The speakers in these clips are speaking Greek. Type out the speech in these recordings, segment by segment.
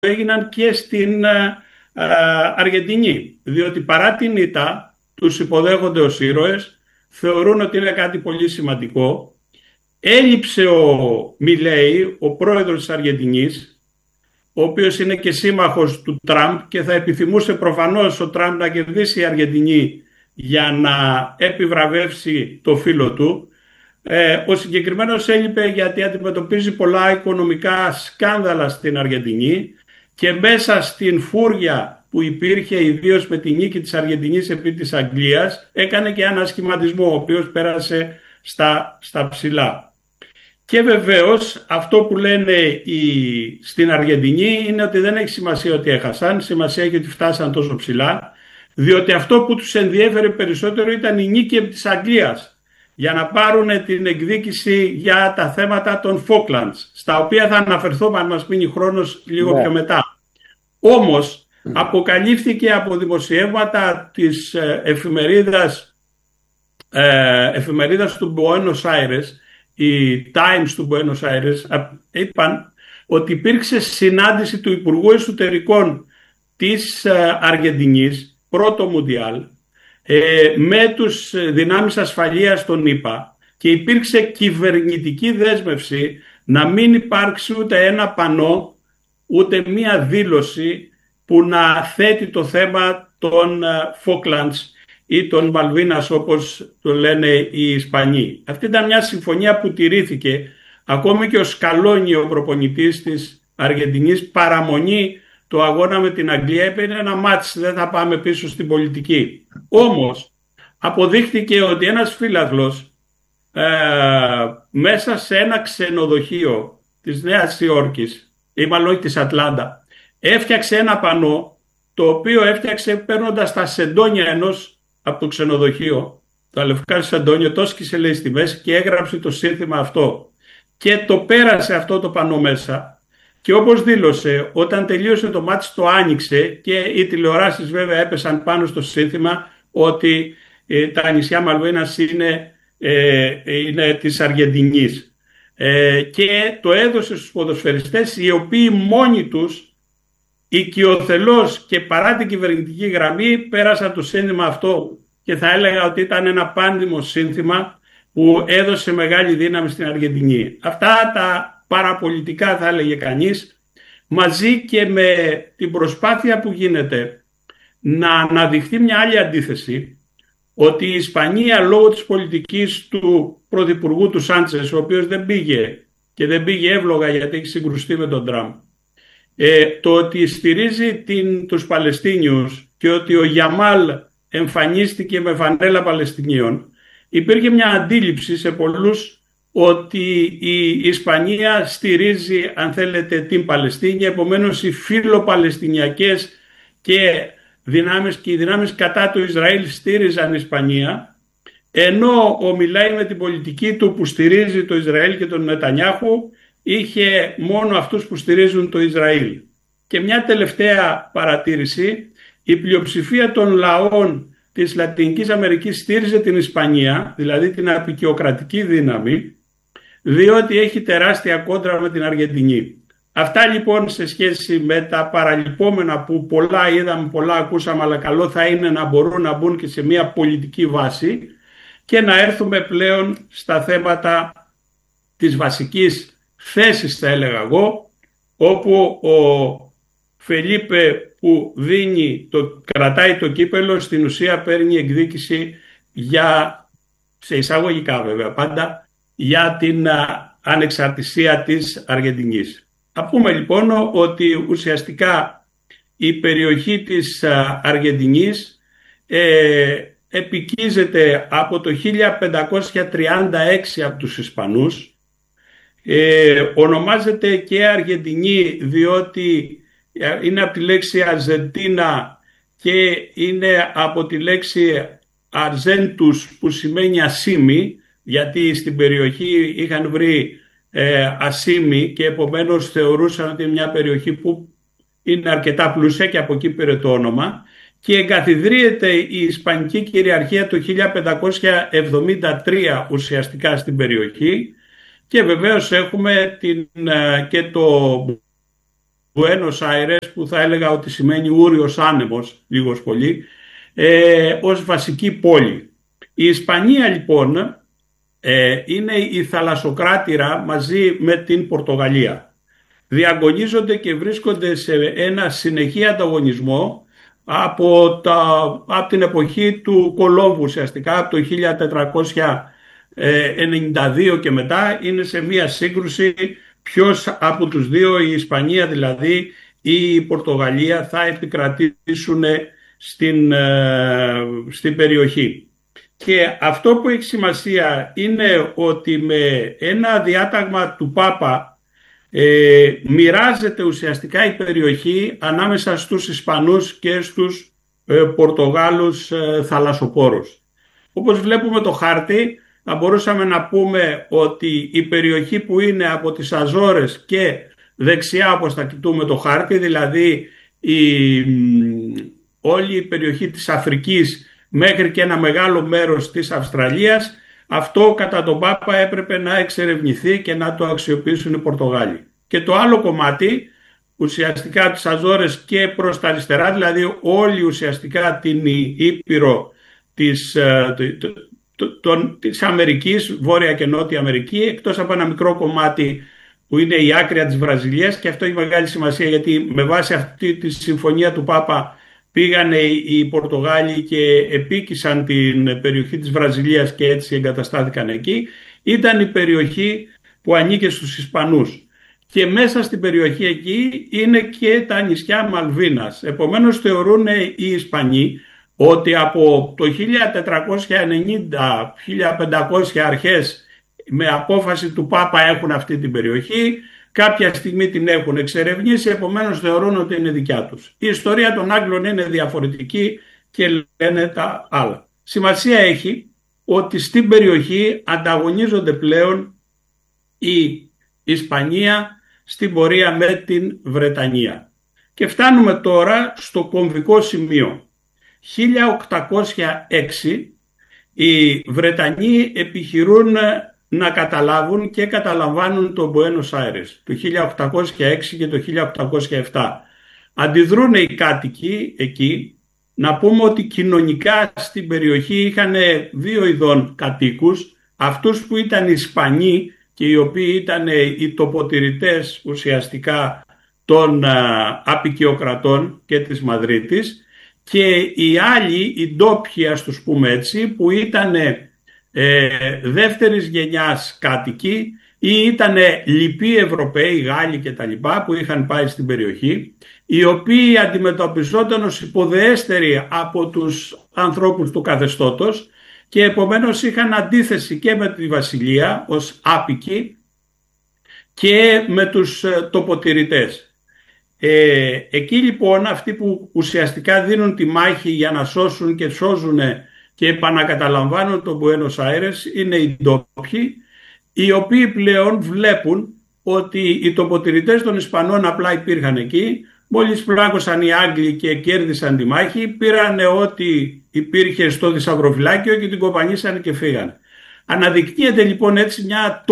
έγιναν και στην Αργεντινή. Διότι παρά την ήττα τους υποδέχονται ως ήρωες, θεωρούν ότι είναι κάτι πολύ σημαντικό. Έλειψε ο Μιλέι, ο πρόεδρος της Αργεντινής, ο οποίος είναι και σύμμαχος του Τραμπ και θα επιθυμούσε προφανώς ο Τραμπ να κερδίσει η Αργεντινή για να επιβραβεύσει το φίλο του. Ο συγκεκριμένος έλειπε γιατί αντιμετωπίζει πολλά οικονομικά σκάνδαλα στην Αργεντινή και μέσα στην φούρια που υπήρχε ιδίως με τη νίκη της Αργεντινής επί της Αγγλίας έκανε και ένα σχηματισμό ο οποίος πέρασε στα ψηλά. Και βεβαίως αυτό που λένε στην Αργεντινή είναι ότι δεν έχει σημασία ότι έχασαν, σημασία έχει ότι φτάσαν τόσο ψηλά, διότι αυτό που τους ενδιέφερε περισσότερο ήταν η νίκη επί της Αγγλίας για να πάρουν την εκδίκηση για τα θέματα των Falklands, στα οποία θα αναφερθώ αν μας μείνει χρόνος λίγο πιο μετά. Όμως αποκαλύφθηκε από δημοσιεύματα της εφημερίδας του Buenos Aires, οι Times του Buenos Aires, είπαν ότι υπήρξε συνάντηση του Υπουργού Εσωτερικών της Αργεντινής, πρώτο Μουντιάλ, με τους δυνάμεις ασφαλείας των ΗΠΑ και υπήρξε κυβερνητική δέσμευση να μην υπάρξει ούτε ένα πανό, ούτε μία δήλωση που να θέτει το θέμα των Falklands ή των Μαλβίνας όπως το λένε οι Ισπανοί. Αυτή ήταν μια συμφωνία που τηρήθηκε. Ακόμη και ο Σκαλόνι, ο προπονητής της Αργεντινής, παραμονή το αγώνα με την Αγγλία, είπε είναι ένα μάτς, δεν θα πάμε πίσω στην πολιτική. Όμως αποδείχθηκε ότι ένας φύλαθλος μέσα σε ένα ξενοδοχείο της Νέας Υόρκης ή μάλλον της Ατλάντα έφτιαξε ένα πανό, το οποίο έφτιαξε παίρνοντας τα σεντόνια ενός από το ξενοδοχείο, τα λευκά σεντόνια, το έσκησε λέει στη μέση και έγραψε το σύνθημα αυτό και το πέρασε αυτό το πανό μέσα. Και όπως δήλωσε, όταν τελείωσε το μάτς το άνοιξε και οι τηλεοράσεις βέβαια έπεσαν πάνω στο σύνθημα ότι τα νησιά Μαλβίνας είναι της Αργεντινής. Και το έδωσε στους ποδοσφαιριστές, οι οποίοι μόνοι τους οικειοθελώς και παρά την κυβερνητική γραμμή πέρασαν το σύνθημα αυτό και θα έλεγα ότι ήταν ένα πάνδημο σύνθημα που έδωσε μεγάλη δύναμη στην Αργεντινή. Αυτά τα παραπολιτικά θα έλεγε κανείς, μαζί και με την προσπάθεια που γίνεται να αναδειχθεί μια άλλη αντίθεση, ότι η Ισπανία λόγω της πολιτικής του πρωθυπουργού του Σάντσες, ο οποίος δεν πήγε εύλογα γιατί έχει συγκρουστεί με τον Τραμπ, το ότι στηρίζει τους Παλαιστίνιους και ότι ο Γιαμάλ εμφανίστηκε με φανέλα Παλαιστινίων, υπήρχε μια αντίληψη σε πολλούς ότι η Ισπανία στηρίζει, αν θέλετε, την Παλαιστίνη, επομένως οι φιλοπαλαιστινιακές και οι δυνάμεις κατά του Ισραήλ στήριζαν Ισπανία, ενώ ο Μιλέι με την πολιτική του που στηρίζει το Ισραήλ και τον Νετανιάχου είχε μόνο αυτούς που στηρίζουν το Ισραήλ. Και μια τελευταία παρατήρηση, η πλειοψηφία των λαών της Λατινικής Αμερικής στήριζε την Ισπανία, δηλαδή την αποικιοκρατική δύναμη, διότι έχει τεράστια κόντρα με την Αργεντινή. Αυτά λοιπόν σε σχέση με τα παραλυπόμενα που πολλά είδαμε, πολλά ακούσαμε, αλλά καλό θα είναι να μπορούν να μπουν και σε μια πολιτική βάση και να έρθουμε πλέον στα θέματα της βασικής θέσης, θα έλεγα εγώ, όπου ο Φελίπε που κρατάει το κύπελο στην ουσία παίρνει εκδίκηση σε εισαγωγικά βέβαια πάντα, για την ανεξαρτησία της Αργεντινής. Θα πούμε λοιπόν ότι ουσιαστικά η περιοχή της Αργεντινής επικίζεται από το 1536 από τους Ισπανούς. Ονομάζεται και Αργεντινή διότι είναι από τη λέξη Αρζεντίνα και είναι από τη λέξη Αρζέντους που σημαίνει ασήμι, γιατί στην περιοχή είχαν βρει ασήμι και επομένως θεωρούσαν ότι είναι μια περιοχή που είναι αρκετά πλούσια και από εκεί πήρε το όνομα, και εγκαθιδρύεται η Ισπανική κυριαρχία το 1573 ουσιαστικά στην περιοχή, και βεβαίως έχουμε και το Μπουένος Άιρες, που θα έλεγα ότι σημαίνει ούριος άνεμος, λίγος πολύ, ως βασική πόλη. Η Ισπανία λοιπόν είναι η θαλασσοκράτηρα μαζί με την Πορτογαλία. Διαγωνίζονται και βρίσκονται σε ένα συνεχή ανταγωνισμό από την εποχή του Κολόμβου, ουσιαστικά από το 1492 και μετά. Είναι σε μία σύγκρουση ποιος από τους δύο, η Ισπανία δηλαδή ή η Πορτογαλία, θα επικρατήσουν στην περιοχή. Και αυτό που έχει σημασία είναι ότι με ένα διάταγμα του Πάπα μοιράζεται ουσιαστικά η περιοχή ανάμεσα στους Ισπανούς και στους Πορτογάλους θαλασσοπόρους. Όπως βλέπουμε το χάρτη, θα μπορούσαμε να πούμε ότι η περιοχή που είναι από τις Αζόρες και δεξιά, όπως θα κοιτούμε το χάρτη, δηλαδή όλη η περιοχή της Αφρικής μέχρι και ένα μεγάλο μέρος της Αυστραλίας, αυτό κατά τον Πάπα έπρεπε να εξερευνηθεί και να το αξιοποιήσουν οι Πορτογάλοι. Και το άλλο κομμάτι, ουσιαστικά τις Αζόρες και προς τα αριστερά, δηλαδή όλη ουσιαστικά την Ήπειρο της Αμερικής, Βόρεια και Νότια Αμερική, εκτός από ένα μικρό κομμάτι που είναι η άκρια της Βραζιλίας, και αυτό έχει μεγάλη σημασία γιατί με βάση αυτή τη συμφωνία του Πάπα πήγανε οι Πορτογάλοι και επίκησαν την περιοχή της Βραζιλίας και έτσι εγκαταστάθηκαν εκεί. Ήταν η περιοχή που ανήκε στους Ισπανούς. Και μέσα στην περιοχή εκεί είναι και τα νησιά Μαλβίνας. Επομένως θεωρούν οι Ισπανοί ότι από το 1490-1500 αρχές, με απόφαση του Πάπα, έχουν αυτή την περιοχή. Κάποια στιγμή την έχουν εξερευνήσει, επομένως θεωρούν ότι είναι δικιά τους. Η ιστορία των Άγγλων είναι διαφορετική και λένε τα άλλα. Σημασία έχει ότι στην περιοχή ανταγωνίζονται πλέον η Ισπανία στην πορεία με την Βρετανία. Και φτάνουμε τώρα στο κομβικό σημείο. 1806 οι Βρετανοί επιχειρούν να καταλάβουν και καταλαμβάνουν τον Μπουένος Άιρες το 1806 και το 1807. Αντιδρούν οι κάτοικοι εκεί. Να πούμε ότι κοινωνικά στην περιοχή είχαν δύο ειδών κατοίκους, αυτούς που ήταν Ισπανοί και οι οποίοι ήταν οι τοποτηρητές ουσιαστικά των αποικιοκρατών και της Μαδρίτης, και οι άλλοι, οι ντόπιοι, ας τους πούμε έτσι, που ήταν δεύτερης γενιάς κάτοικοι ή ήταν λοιποί Ευρωπαίοι, Γάλλοι και τα λοιπά, που είχαν πάει στην περιοχή, οι οποίοι αντιμετωπιζόταν ως υποδεέστεροι από τους ανθρώπους του καθεστώτος και επομένως είχαν αντίθεση και με τη βασιλεία ως άπικοι και με τους τοποτηρητές. Εκεί λοιπόν αυτοί που ουσιαστικά δίνουν τη μάχη για να σώσουν και σώζουν και επανακαταλαμβάνουν τον Μπουένος Άιρες είναι οι ντόπιοι, οι οποίοι πλέον βλέπουν ότι οι τοποτηρητές των Ισπανών απλά υπήρχαν εκεί. Μόλις πλάκωσαν οι Άγγλοι και κέρδισαν τη μάχη, πήραν ό,τι υπήρχε στο θησαυροφυλάκιο και την κοπανίσαν και φύγαν. Αναδεικνύεται λοιπόν έτσι μια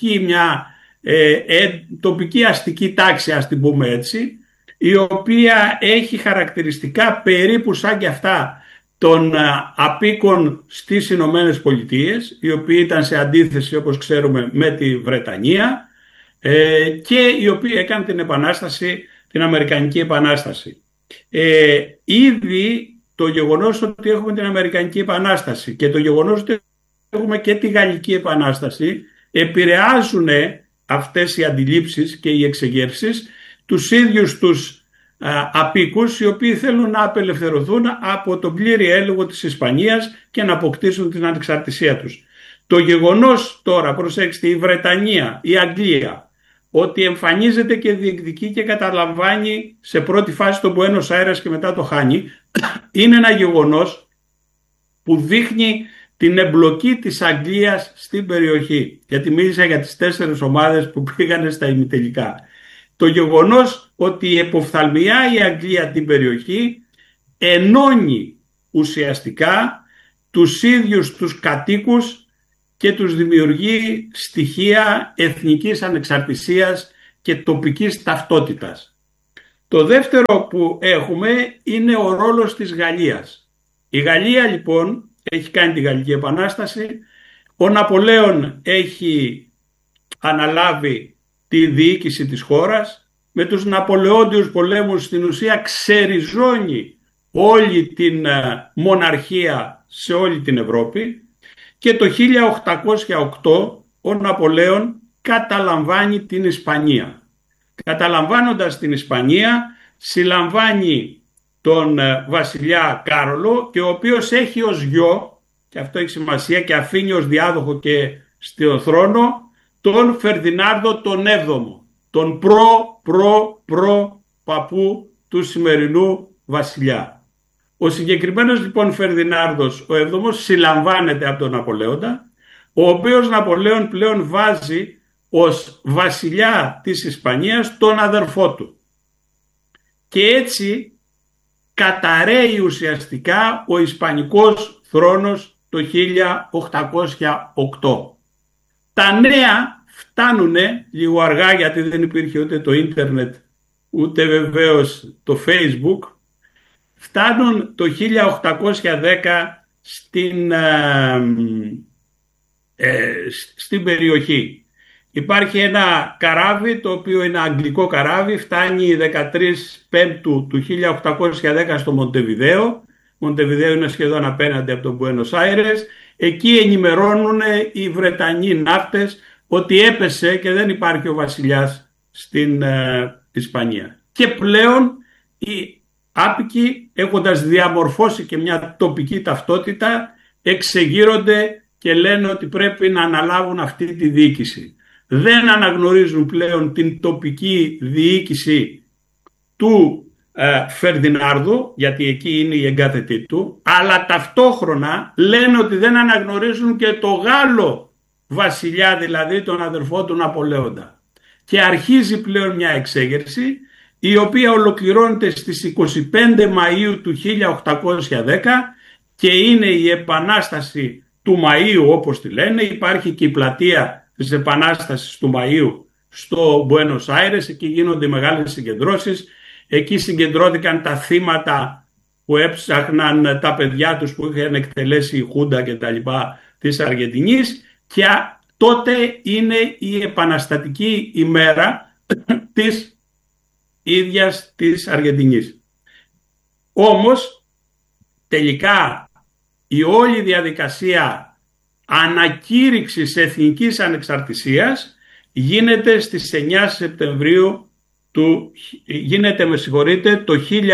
τοπική αστική τάξη, ας την πούμε έτσι, η οποία έχει χαρακτηριστικά περίπου σαν και αυτά των απίκων στις Ηνωμένες Πολιτείες, οι οποίοι ήταν σε αντίθεση, όπως ξέρουμε, με τη Βρετανία και οι οποίοι έκαναν την Επανάσταση, την Αμερικανική Επανάσταση. Ήδη το γεγονός ότι έχουμε την Αμερικανική Επανάσταση και το γεγονός ότι έχουμε και τη Γαλλική Επανάσταση επηρεάζουν αυτές οι αντιλήψεις και οι εξεγέρσεις τους ίδιους τους απίκους, οι οποίοι θέλουν να απελευθερωθούν από τον πλήρη έλεγχο της Ισπανίας και να αποκτήσουν την ανεξαρτησία τους. Το γεγονός τώρα, προσέξτε, η Βρετανία, η Αγγλία, ότι εμφανίζεται και διεκδικεί και καταλαμβάνει σε πρώτη φάση τον Μπουένος Άιρες και μετά το χάνει, είναι ένα γεγονός που δείχνει την εμπλοκή της Αγγλίας στην περιοχή. Γιατί μίλησα για τις 4 ομάδες που πήγανε στα ημιτελικά. Το γεγονός ότι εποφθαλμιά η Αγγλία την περιοχή ενώνει ουσιαστικά τους ίδιους τους κατοίκους και τους δημιουργεί στοιχεία εθνικής ανεξαρτησίας και τοπικής ταυτότητας. Το δεύτερο που έχουμε είναι ο ρόλος της Γαλλίας. Η Γαλλία λοιπόν έχει κάνει τη Γαλλική Επανάσταση. Ο Ναπολέον έχει αναλάβει τη διοίκηση της χώρας. Με τους Ναπολεόντιους πολέμους στην ουσία ξεριζώνει όλη την μοναρχία σε όλη την Ευρώπη και το 1808 ο Ναπολέον καταλαμβάνει την Ισπανία. Καταλαμβάνοντας την Ισπανία συλλαμβάνει τον βασιλιά Κάρολο και ο οποίος έχει ως γιο, και αυτό έχει σημασία, και αφήνει ως διάδοχο και στον θρόνο τον Φερδινάνδο τον 7ο, τον προ παππού του σημερινού βασιλιά. Ο συγκεκριμένος λοιπόν Φερδινάνδος ο 7ος συλλαμβάνεται από τον Ναπολέοντα, ο οποίος Ναπολέον πλέον βάζει ως βασιλιά της Ισπανίας τον αδερφό του. Και έτσι καταρρέει ουσιαστικά ο Ισπανικός θρόνος το 1808. Τα νέα φτάνουν λίγο αργά, γιατί δεν υπήρχε ούτε το ίντερνετ ούτε βεβαίως το Facebook. Φτάνουν το 1810 στην περιοχή. Υπάρχει ένα καράβι, το οποίο είναι αγγλικό καράβι, φτάνει 13 Πέμπτου του 1810 στο Μοντεβιδέο. Μοντεβιδέο είναι σχεδόν απέναντι από τον Μπουένος Άιρες. Εκεί ενημερώνουν οι Βρετανοί ναύτες ότι έπεσε και δεν υπάρχει ο βασιλιάς στην Ισπανία. Και πλέον οι άπικοι, έχοντας διαμορφώσει και μια τοπική ταυτότητα, εξεγείρονται και λένε ότι πρέπει να αναλάβουν αυτή τη διοίκηση. Δεν αναγνωρίζουν πλέον την τοπική διοίκηση του Φερδινάνδου, γιατί εκεί είναι η εγκάθετή του, αλλά ταυτόχρονα λένε ότι δεν αναγνωρίζουν και το Γάλλο βασιλιά, δηλαδή τον αδερφό του Ναπολέοντα. Και αρχίζει πλέον μια εξέγερση, η οποία ολοκληρώνεται στις 25 Μαΐου του 1810 και είναι η Επανάσταση του Μαΐου, όπως τη λένε. Υπάρχει και η πλατεία της Επανάστασης του Μαΐου στο Μπουένος Άιρες, εκεί γίνονται μεγάλες συγκεντρώσεις. Εκεί συγκεντρώθηκαν τα θύματα που έψαχναν τα παιδιά τους που είχαν εκτελέσει η Χούντα και τα λοιπά της Αργεντινής, και τότε είναι η επαναστατική ημέρα της ίδιας της Αργεντινής. Όμως τελικά η όλη διαδικασία ανακήρυξης εθνικής ανεξαρτησίας γίνεται στις 9 Σεπτεμβρίου το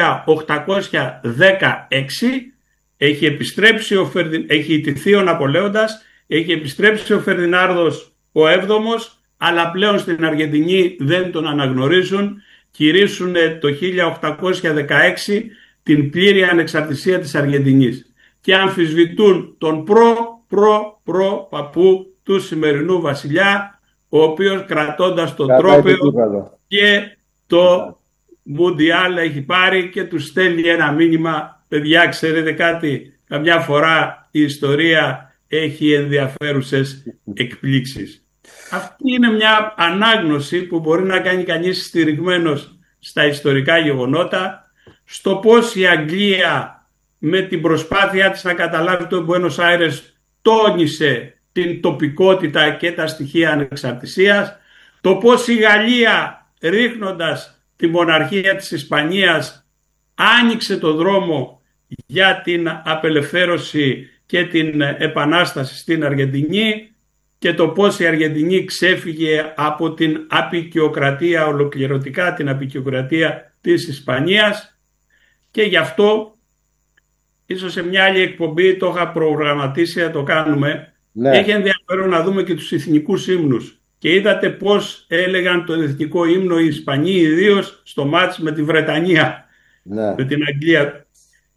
1816. Έχει επιστρέψει έχει ιτηθεί ο Ναπολέοντας, έχει επιστρέψει ο Φερδινάνδος ο 7ος, αλλά πλέον στην Αργεντινή δεν τον αναγνωρίζουν. Κηρύσσουν το 1816 την πλήρη ανεξαρτησία της Αργεντινής και αμφισβητούν τον προ παππού του σημερινού βασιλιά, ο οποίος κρατώντας το τρόπαιο και το Μουντιάλ έχει πάρει και του στέλνει ένα μήνυμα: παιδιά, ξέρετε κάτι, καμιά φορά η ιστορία έχει ενδιαφέρουσες εκπλήξεις. Αυτή είναι μια ανάγνωση που μπορεί να κάνει κανείς στηριγμένος στα ιστορικά γεγονότα, στο πώς η Αγγλία με την προσπάθειά της να καταλάβει τον Μπουένος Άιρες τόνισε την τοπικότητα και τα στοιχεία ανεξαρτησίας, το πώς η Γαλλία, ρίχνοντας τη μοναρχία της Ισπανίας, άνοιξε το δρόμο για την απελευθέρωση και την επανάσταση στην Αργεντινή, και το πώς η Αργεντινή ξέφυγε από την αποικιοκρατία, ολοκληρωτικά την αποικιοκρατία της Ισπανίας. Και γι' αυτό ίσως σε μια άλλη εκπομπή το είχα προγραμματίσει να το κάνουμε. Ναι. Έχει ενδιαφέρον να δούμε και τους εθνικούς ύμνους. Και είδατε πώς έλεγαν τον εθνικό ύμνο οι Ισπανοί, ιδίως στο μάτς με τη Βρετανία, ναι, με την Αγγλία.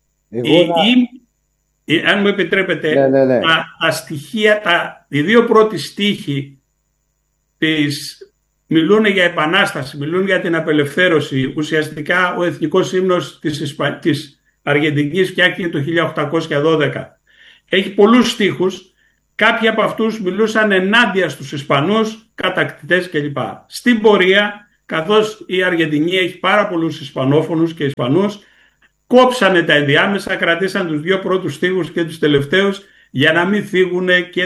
Αν μου επιτρέπετε, ναι. Τα στοιχεία, οι δύο πρώτοι στίχοι μιλούν για επανάσταση, μιλούν για την απελευθέρωση. Ουσιαστικά ο εθνικός ύμνος της Αργεντινής φτιάχτηκε το 1812. Έχει πολλούς στίχους. Κάποιοι από αυτούς μιλούσαν ενάντια στους Ισπανούς, κατακτητές κλπ. Στην πορεία καθώς η Αργεντινή έχει πάρα πολλούς Ισπανόφωνους και Ισπανούς, κόψανε τα ενδιάμεσα, κρατήσαν τους δύο πρώτους στίχους και τους τελευταίους για να μην θίγουν και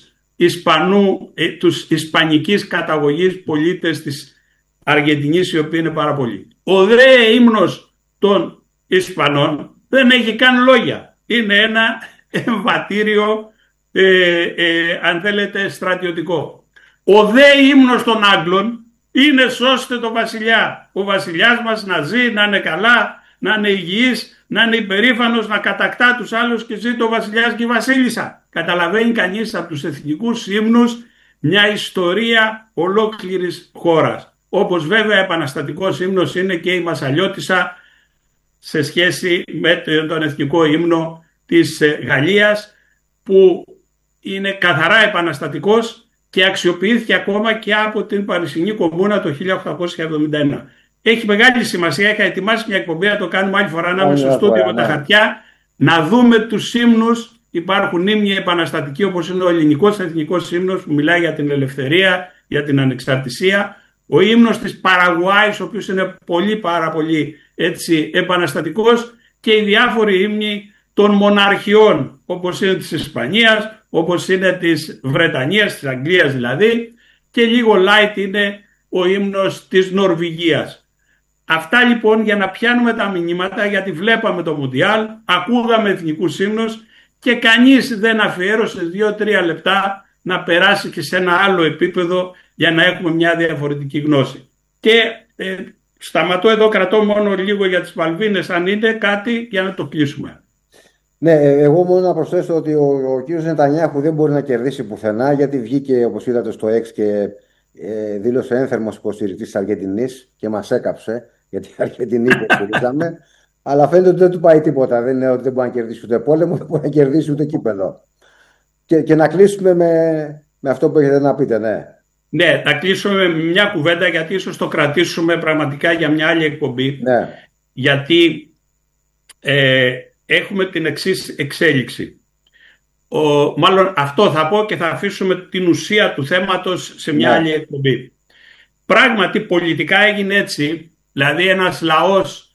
τους ισπανικής καταγωγής πολίτες της Αργεντινής, οι οποίοι είναι πάρα πολλοί. Ο δε ύμνος των Ισπανών δεν έχει καν λόγια. Είναι ένα εμβατήριο, αν θέλετε, στρατιωτικό. Ο δε ύμνος των Άγγλων είναι «Σώστε το βασιλιά». Ο βασιλιάς μας να ζει, να είναι καλά, να είναι υγιής, να είναι υπερήφανος, να κατακτά τους άλλους και ζει το βασιλιάς και η βασίλισσα. Καταλαβαίνει κανείς από τους εθνικούς ύμνους μια ιστορία ολόκληρης χώρας. Όπως βέβαια επαναστατικός ύμνος είναι και η Μασσαλιώτισσα σε σχέση με τον εθνικό ύμνο της Γαλλίας, που είναι καθαρά επαναστατικός και αξιοποιήθηκε ακόμα και από την Παρισινή Κομμούνα το 1871. Έχει μεγάλη σημασία, είχα ετοιμάσει μια εκπομπή, να το κάνουμε άλλη φορά, να είμαι στο στούντιο με τα χαρτιά, να δούμε τους ύμνους. Υπάρχουν ύμνοι επαναστατικοί, όπως είναι ο ελληνικός εθνικός ύμνος που μιλάει για την ελευθερία, για την ανεξαρτησία. Ο ύμνος της Παραγουάης, ο οποίος είναι πάρα πολύ έτσι επαναστατικός, και οι διάφοροι ύμνοι των μοναρχιών, όπως είναι της Ισπανίας, όπως είναι της Βρετανίας, της Αγγλίας δηλαδή, και λίγο light είναι ο ύμνος της Νορβηγίας. Αυτά λοιπόν για να πιάνουμε τα μηνύματα, γιατί βλέπαμε το Μουντιάλ, ακούγαμε εθνικούς ύμνους και κανείς δεν αφιέρωσε 2-3 λεπτά να περάσει και σε ένα άλλο επίπεδο για να έχουμε μια διαφορετική γνώση. Και σταματώ εδώ, κρατώ μόνο λίγο για τις Μαλβίνες, αν είναι κάτι για να το κλείσουμε. Ναι, εγώ μόνο να προσθέσω ότι ο κύριος Νετανιάχου δεν μπορεί να κερδίσει πουθενά, γιατί βγήκε, όπως είδατε, στο X και δήλωσε ένθερμος υποστηρικτής της Αργεντινής και μας έκαψε, γιατί η Αργεντινή υποστηρίζαμε. Αλλά φαίνεται ότι δεν του πάει τίποτα. Δεν είναι ότι δεν μπορεί να κερδίσει ούτε πόλεμο, δεν μπορεί να κερδίσει ούτε κύπελλο. Και να κλείσουμε με αυτό που έχετε να πείτε, ναι. Ναι, να κλείσουμε με μια κουβέντα, γιατί ίσως το κρατήσουμε πραγματικά για μια άλλη εκπομπή. Ναι. Γιατί έχουμε την εξής εξέλιξη. Μάλλον αυτό θα πω και θα αφήσουμε την ουσία του θέματος σε μια άλλη εκπομπή. Πράγματι πολιτικά έγινε έτσι, δηλαδή ένας λαός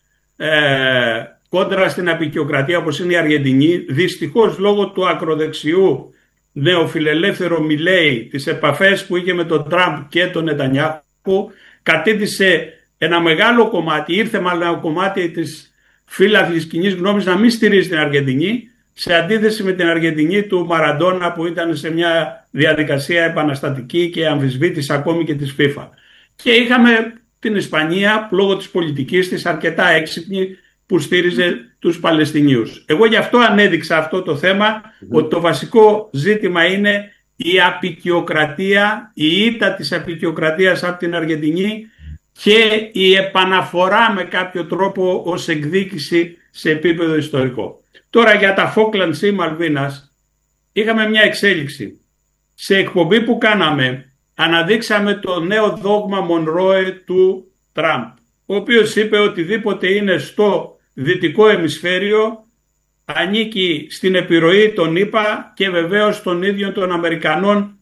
κόντρα στην αποικιοκρατία όπως είναι η Αργεντινή, δυστυχώς λόγω του ακροδεξιού νεοφιλελεύθερο Μιλέι, τις επαφές που είχε με τον Τραμπ και τον Νετανιάχου, κατήτησε ένα μεγάλο κομμάτι, ήρθε μάλλον ένα κομμάτι της φύλαθλης κοινής γνώμης να μην στηρίζει την Αργεντινή, σε αντίθεση με την Αργεντινή του Μαραντόνα, που ήταν σε μια διαδικασία επαναστατική και αμφισβήτηση ακόμη και της FIFA. Και είχαμε την Ισπανία, λόγω της πολιτικής της, αρκετά έξυπνη, που στήριζε τους Παλαιστινίους. Εγώ γι' αυτό ανέδειξα αυτό το θέμα, ότι το βασικό ζήτημα είναι η αποικιοκρατία, η ήττα της αποικιοκρατίας από την Αργεντινή και η επαναφορά με κάποιο τρόπο ως εκδίκηση σε επίπεδο ιστορικό. Τώρα για τα Falklands ή Μαλβίνας είχαμε μια εξέλιξη. Σε εκπομπή που κάναμε αναδείξαμε το νέο δόγμα Μονρόε του Τραμπ, ο οποίος είπε οτιδήποτε είναι στο δυτικό ημισφαίριο ανήκει στην επιρροή των ΗΠΑ και βεβαίως των ίδιων των Αμερικανών.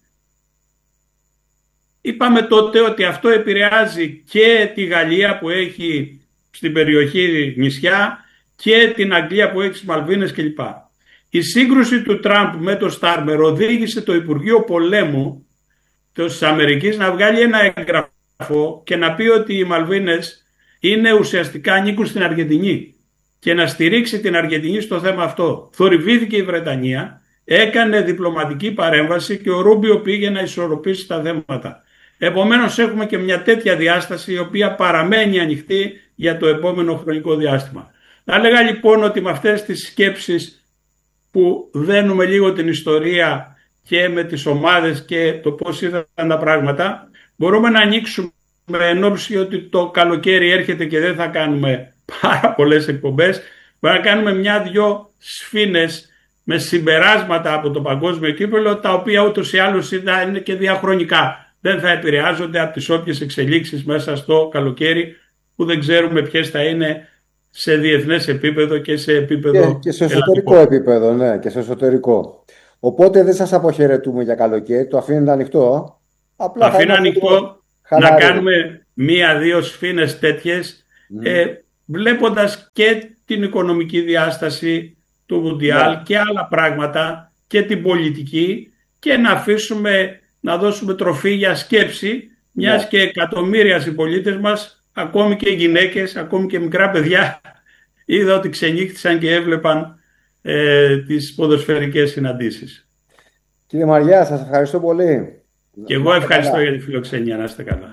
Είπαμε τότε ότι αυτό επηρεάζει και τη Γαλλία που έχει στην περιοχή νησιά και την Αγγλία που έχει τις Μαλβίνες κλπ. Η σύγκρουση του Τραμπ με το Στάρμερ οδήγησε το Υπουργείο Πολέμου της Αμερικής να βγάλει ένα έγγραφο και να πει ότι οι Μαλβίνες είναι ουσιαστικά ανήκουν στην Αργεντινή και να στηρίξει την Αργεντινή στο θέμα αυτό. Θορυβήθηκε η Βρετανία, έκανε διπλωματική παρέμβαση και ο Ρούμπιο πήγε να ισορροπήσει τα θέματα. Επομένως έχουμε και μια τέτοια διάσταση η οποία παραμένει ανοιχτή για το επόμενο χρονικό διάστημα. Θα έλεγα λοιπόν ότι με αυτές τις σκέψεις που δένουμε λίγο την ιστορία και με τις ομάδες και το πώς είδαν τα πράγματα, μπορούμε να ανοίξουμε εν ώψη ότι το καλοκαίρι έρχεται και δεν θα κάνουμε πάρα πολλές εκπομπές. Μπορούμε να κάνουμε μια-δυο σφήνες με συμπεράσματα από το παγκόσμιο κύπελλο, τα οποία ούτως ή άλλως είναι και διαχρονικά. Δεν θα επηρεάζονται από τις όποιες εξελίξεις μέσα στο καλοκαίρι, που δεν ξέρουμε ποιες θα είναι σε διεθνές επίπεδο και σε επίπεδο και σε εσωτερικό επίπεδο, ναι, και σε εσωτερικό. Οπότε δεν σας αποχαιρετούμε για καλοκαίρι, το αφήνετε ανοιχτό. Απλά αφήνω ανοιχτό. Χαλαρή. να κάνουμε 1-2 σφήνες τέτοιες, βλέποντας και την οικονομική διάσταση του Μουντιάλ και άλλα πράγματα και την πολιτική, και να αφήσουμε να δώσουμε τροφή για σκέψη, μιας και εκατομμύρια συμπολίτες μας, ακόμη και γυναίκες, ακόμη και μικρά παιδιά, είδα ότι ξενύχτησαν και έβλεπαν τις ποδοσφαιρικές συναντήσεις. Κύριε Μαριά, σας ευχαριστώ πολύ. Και εγώ ευχαριστώ για τη φιλοξενία. Να είστε καλά.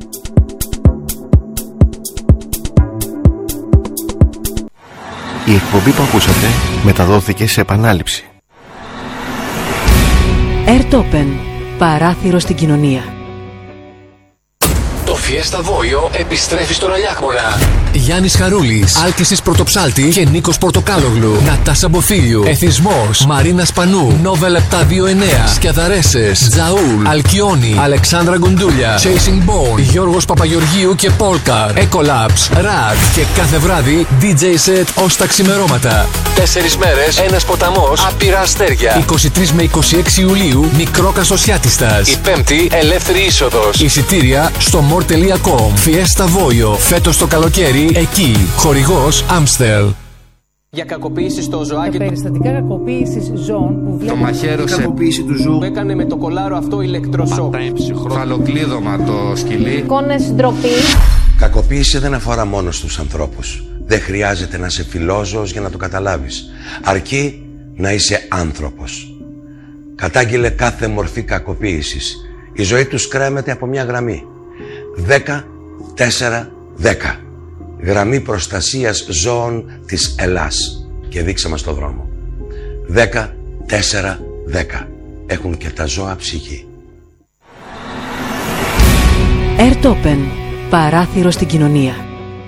Η εκπομπή που ακούσατε μεταδόθηκε σε επανάληψη. Airtopen. Παράθυρο στην κοινωνία. Το Fiesta Voio επιστρέφει στον Αλιάκμονα. Γιάννης Χαρούλης, Άλκησης Πρωτοψάλτη και Νίκος Πορτοκάλογλου. Νατάσα Μποφίλιου, Εθισμός, Μαρίνα Σπανού, Νόβελ 729, Σκιαδαρέσες, Τζαούλ, Αλκιόνι, Αλεξάνδρα Γκουντούλια, Chasing Bone, Γιώργος Παπαγεωργίου και Polkar, Ecolabs, Rad και κάθε βράδυ DJ set ως τα ξημερώματα. 4 μέρες, ένας ποταμός, άπειρα αστέρια. 23 με 26 Ιουλίου, μικρό Καστοσιάτιστας. Η Πέμπτη, ελεύθερη είσοδος. Εισιτήρια στο more.com. Fiesta Voio, φέτος το καλοκαίρι εκεί. Χορηγός Amstel. Για κακοποίηση στο ζωάκι. Για περιστατικά κακοποίησης ζώων που βλέπει. Το μαχαίρωσε. Η κακοποίηση του ζώου. Που έκανε με το κολάρο αυτό ηλεκτροσόκ. Φαλοκλείδωμα το σκυλί. Εικόνες ντροπή. Κακοποίηση δεν αφορά μόνο στους ανθρώπους. Δεν χρειάζεται να είσαι φιλόζωος για να το καταλάβεις. Αρκεί να είσαι άνθρωπος. Κατάγγειλε κάθε μορφή κακοποίησης. Η ζωή τους κρέμεται από μια γραμμή. 10-4-10. Γραμμή προστασίας ζώων της Ελλάς. Και δείξε μας το δρόμο. 10-4-10. Έχουν και τα ζώα ψυχή. Airtopen. Παράθυρο στην κοινωνία.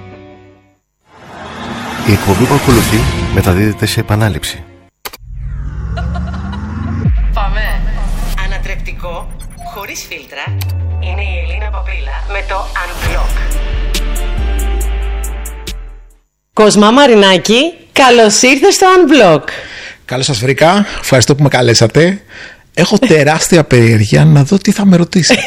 Η εκπομπή που ακολουθεί μεταδίδεται σε επανάληψη. Πάμε. Ανατρεπτικό, χωρίς φίλτρα, είναι η Ελίνα Παπίλα με το Unblock. Κοσμά Μαρινάκη, καλώς ήρθες στο Unblock. Καλώς σας βρήκα, ευχαριστώ που με καλέσατε. Έχω τεράστια περιέργεια να δω τι θα με ρωτήσει.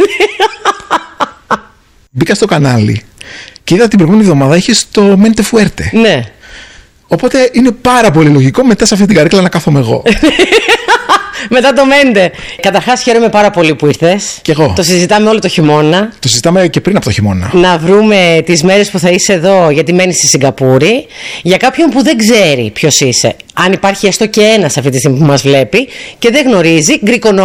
Μπήκα στο κανάλι και είδα την προηγούμενη εβδομάδα έχεις το Mente Fuerte. Ναι. Οπότε είναι πάρα πολύ λογικό μετά σε αυτή την καρέκλα να κάθομαι εγώ. Μετά το Mente. Καταρχάς χαίρομαι πάρα πολύ που ήρθες. Κι εγώ. Το συζητάμε όλο το χειμώνα. Το συζητάμε και πριν από το χειμώνα. Να βρούμε τις μέρες που θα είσαι εδώ, γιατί μένεις στη Σιγκαπούρη. Για κάποιον που δεν ξέρει ποιος είσαι, αν υπάρχει έστω και ένας αυτή τη στιγμή που μας βλέπει και δεν γνωρίζει,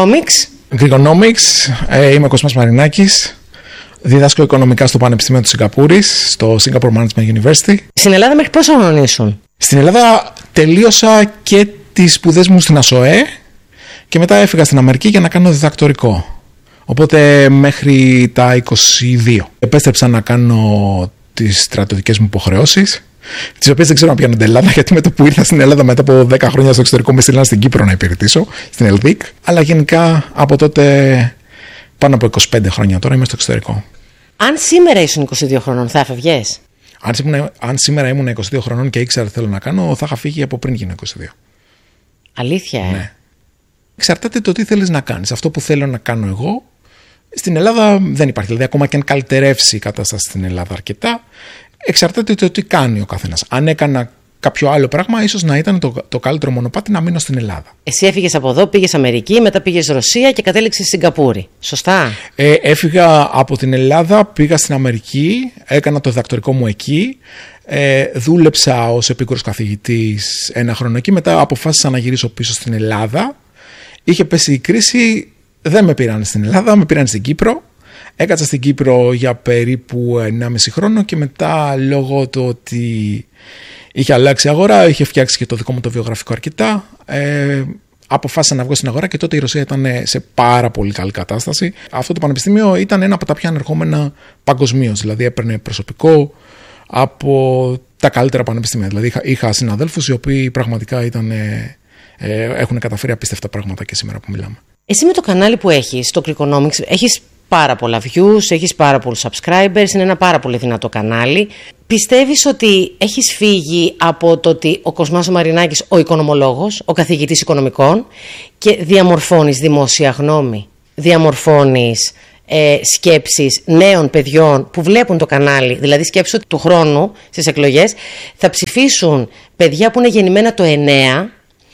Greekonomics, είμαι ο Κοσμάς Μαρινάκης. Διδάσκω οικονομικά στο Πανεπιστήμιο της Σιγκαπούρης, στο Singapore Management University. Στην Ελλάδα μέχρι πόσο χρόνο ήσουν? Στην Ελλάδα τελείωσα και τις σπουδές μου στην ΑΣΟΕ και μετά έφυγα στην Αμερική για να κάνω διδακτορικό. Οπότε μέχρι τα 22. Επέστρεψα να κάνω τις στρατιωτικές μου υποχρεώσεις, τις οποίες δεν ξέρω αν πιάνονται Ελλάδα, γιατί με το που ήρθα στην Ελλάδα μετά από 10 χρόνια στο εξωτερικό με στείλαν στην Κύπρο να υπηρετήσω, στην ΕΛΔΙΚ. Αλλά γενικά από τότε, πάνω από 25 χρόνια τώρα, είμαι στο εξωτερικό. Αν σήμερα ήσουν 22 χρονών, θα έφευγες? Αν σήμερα ήμουν 22 χρονών και ήξερα τι θέλω να κάνω, θα είχα φύγει από πριν γίνω 22. Αλήθεια, Ναι. Εξαρτάται το τι θέλεις να κάνεις. Αυτό που θέλω να κάνω εγώ, στην Ελλάδα δεν υπάρχει. Δηλαδή, ακόμα και αν καλυτερεύσει η κατάσταση στην Ελλάδα αρκετά, εξαρτάται το τι κάνει ο καθένας. Αν έκανα κάποιο άλλο πράγμα, ίσως να ήταν το καλύτερο μονοπάτι να μείνω στην Ελλάδα. Εσύ έφυγες από εδώ, πήγες Αμερική, μετά πήγες Ρωσία και κατέληξες στη Σιγκαπούρη. Σωστά? Έφυγα από την Ελλάδα, πήγα στην Αμερική, έκανα το διδακτορικό μου εκεί, δούλεψα ως επίκουρος καθηγητής 1 χρόνο εκεί, μετά αποφάσισα να γυρίσω πίσω στην Ελλάδα. Είχε πέσει η κρίση, δεν με πήραν στην Ελλάδα, με πήραν στην Κύπρο. Έκατσα στην Κύπρο για περίπου 1,5 χρόνο και μετά, λόγω του ότι είχε αλλάξει η αγορά, είχε φτιάξει και το δικό μου το βιογραφικό αρκετά, αποφάσισα να βγω στην αγορά και τότε η Ρωσία ήταν σε πάρα πολύ καλή κατάσταση. Αυτό το πανεπιστήμιο ήταν ένα από τα πιο ανερχόμενα παγκοσμίως, δηλαδή έπαιρνε προσωπικό από τα καλύτερα πανεπιστήμια. Δηλαδή είχα συναδέλφους οι οποίοι πραγματικά έχουν καταφέρει απίστευτα πράγματα και σήμερα που μιλάμε. Εσύ με το κανάλι που έχεις, το Greekonomics, έχεις πάρα πολλά views, έχεις πάρα πολλούς subscribers, είναι ένα πάρα πολύ δυνατό κανάλι. Πιστεύεις ότι έχεις φύγει από το ότι ο Κοσμάς ο Μαρινάκης, ο οικονομολόγος, ο καθηγητής οικονομικών, και διαμορφώνεις δημόσια γνώμη, διαμορφώνεις σκέψεις νέων παιδιών που βλέπουν το κανάλι. Δηλαδή σκέψου ότι του χρόνου στις εκλογές θα ψηφίσουν παιδιά που είναι γεννημένα το 9,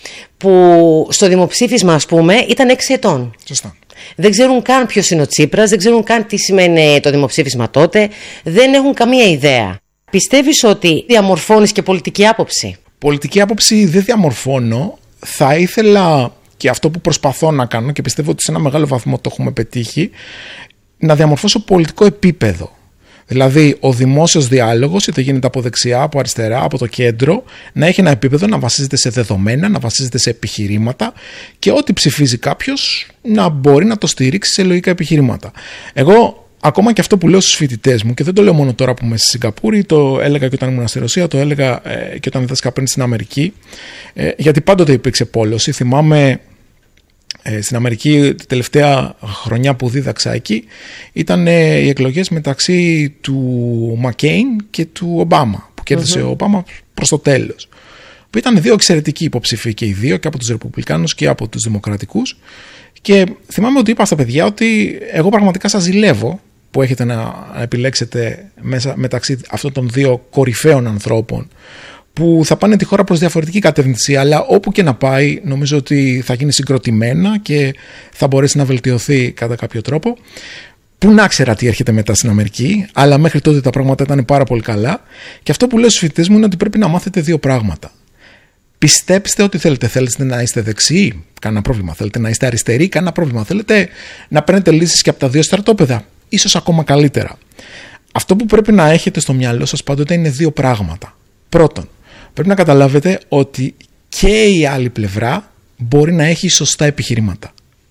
που στο δημοψήφισμα ας πούμε ήταν 6 ετών. Σωστά. Δεν ξέρουν καν ποιος είναι ο Τσίπρας, δεν ξέρουν καν τι σημαίνει το δημοψήφισμα τότε, δεν έχουν καμία ιδέα. Πιστεύεις ότι διαμορφώνεις και πολιτική άποψη? Πολιτική άποψη δεν διαμορφώνω. Θα ήθελα, και αυτό που προσπαθώ να κάνω και πιστεύω ότι σε ένα μεγάλο βαθμό το έχουμε πετύχει, να διαμορφώσω πολιτικό επίπεδο. Δηλαδή ο δημόσιος διάλογος, είτε γίνεται από δεξιά, από αριστερά, από το κέντρο, να έχει ένα επίπεδο, να βασίζεται σε δεδομένα, να βασίζεται σε επιχειρήματα και ό,τι ψηφίζει κάποιος να μπορεί να το στηρίξει σε λογικά επιχειρήματα. Εγώ, ακόμα και αυτό που λέω στους φοιτητές μου, και δεν το λέω μόνο τώρα που είμαι στη Σιγκαπούρη, το έλεγα και όταν ήμουν στη Ρωσία, το έλεγα και όταν δίδασκα πριν στην Αμερική, γιατί πάντοτε υπήρξε πόλωση. Θυμάμαι στην Αμερική τη τελευταία χρονιά που δίδαξα εκεί ήταν οι εκλογές μεταξύ του Μακέιν και του Ομπάμα, που κέρδισε ο Ομπάμα προς το τέλος, που ήταν δύο εξαιρετικοί υποψήφοι και οι δύο, και από τους Ρεπουμπλικάνους και από τους Δημοκρατικούς, και θυμάμαι ότι είπα στα παιδιά ότι εγώ πραγματικά σας ζηλεύω που έχετε να επιλέξετε μεταξύ αυτών των δύο κορυφαίων ανθρώπων που θα πάνε τη χώρα προς διαφορετική κατεύθυνση, αλλά όπου και να πάει νομίζω ότι θα γίνει συγκροτημένα και θα μπορέσει να βελτιωθεί κατά κάποιο τρόπο. Που να ξέρα τι έρχεται μετά στην Αμερική, αλλά μέχρι τότε τα πράγματα ήταν πάρα πολύ καλά. Και αυτό που λέω στους φοιτητές μου είναι ότι πρέπει να μάθετε δύο πράγματα. Πιστέψτε ότι θέλετε. Θέλετε να είστε δεξιοί, κανένα πρόβλημα. Θέλετε να είστε αριστεροί, κανένα πρόβλημα. Θέλετε να παίρνετε λύσεις και από τα δύο στρατόπεδα, ίσως ακόμα καλύτερα. Αυτό που πρέπει να έχετε στο μυαλό σας πάντοτε είναι δύο πράγματα. Πρώτον, πρέπει να καταλάβετε ότι και η άλλη πλευρά μπορεί να έχει σωστά επιχειρήματα.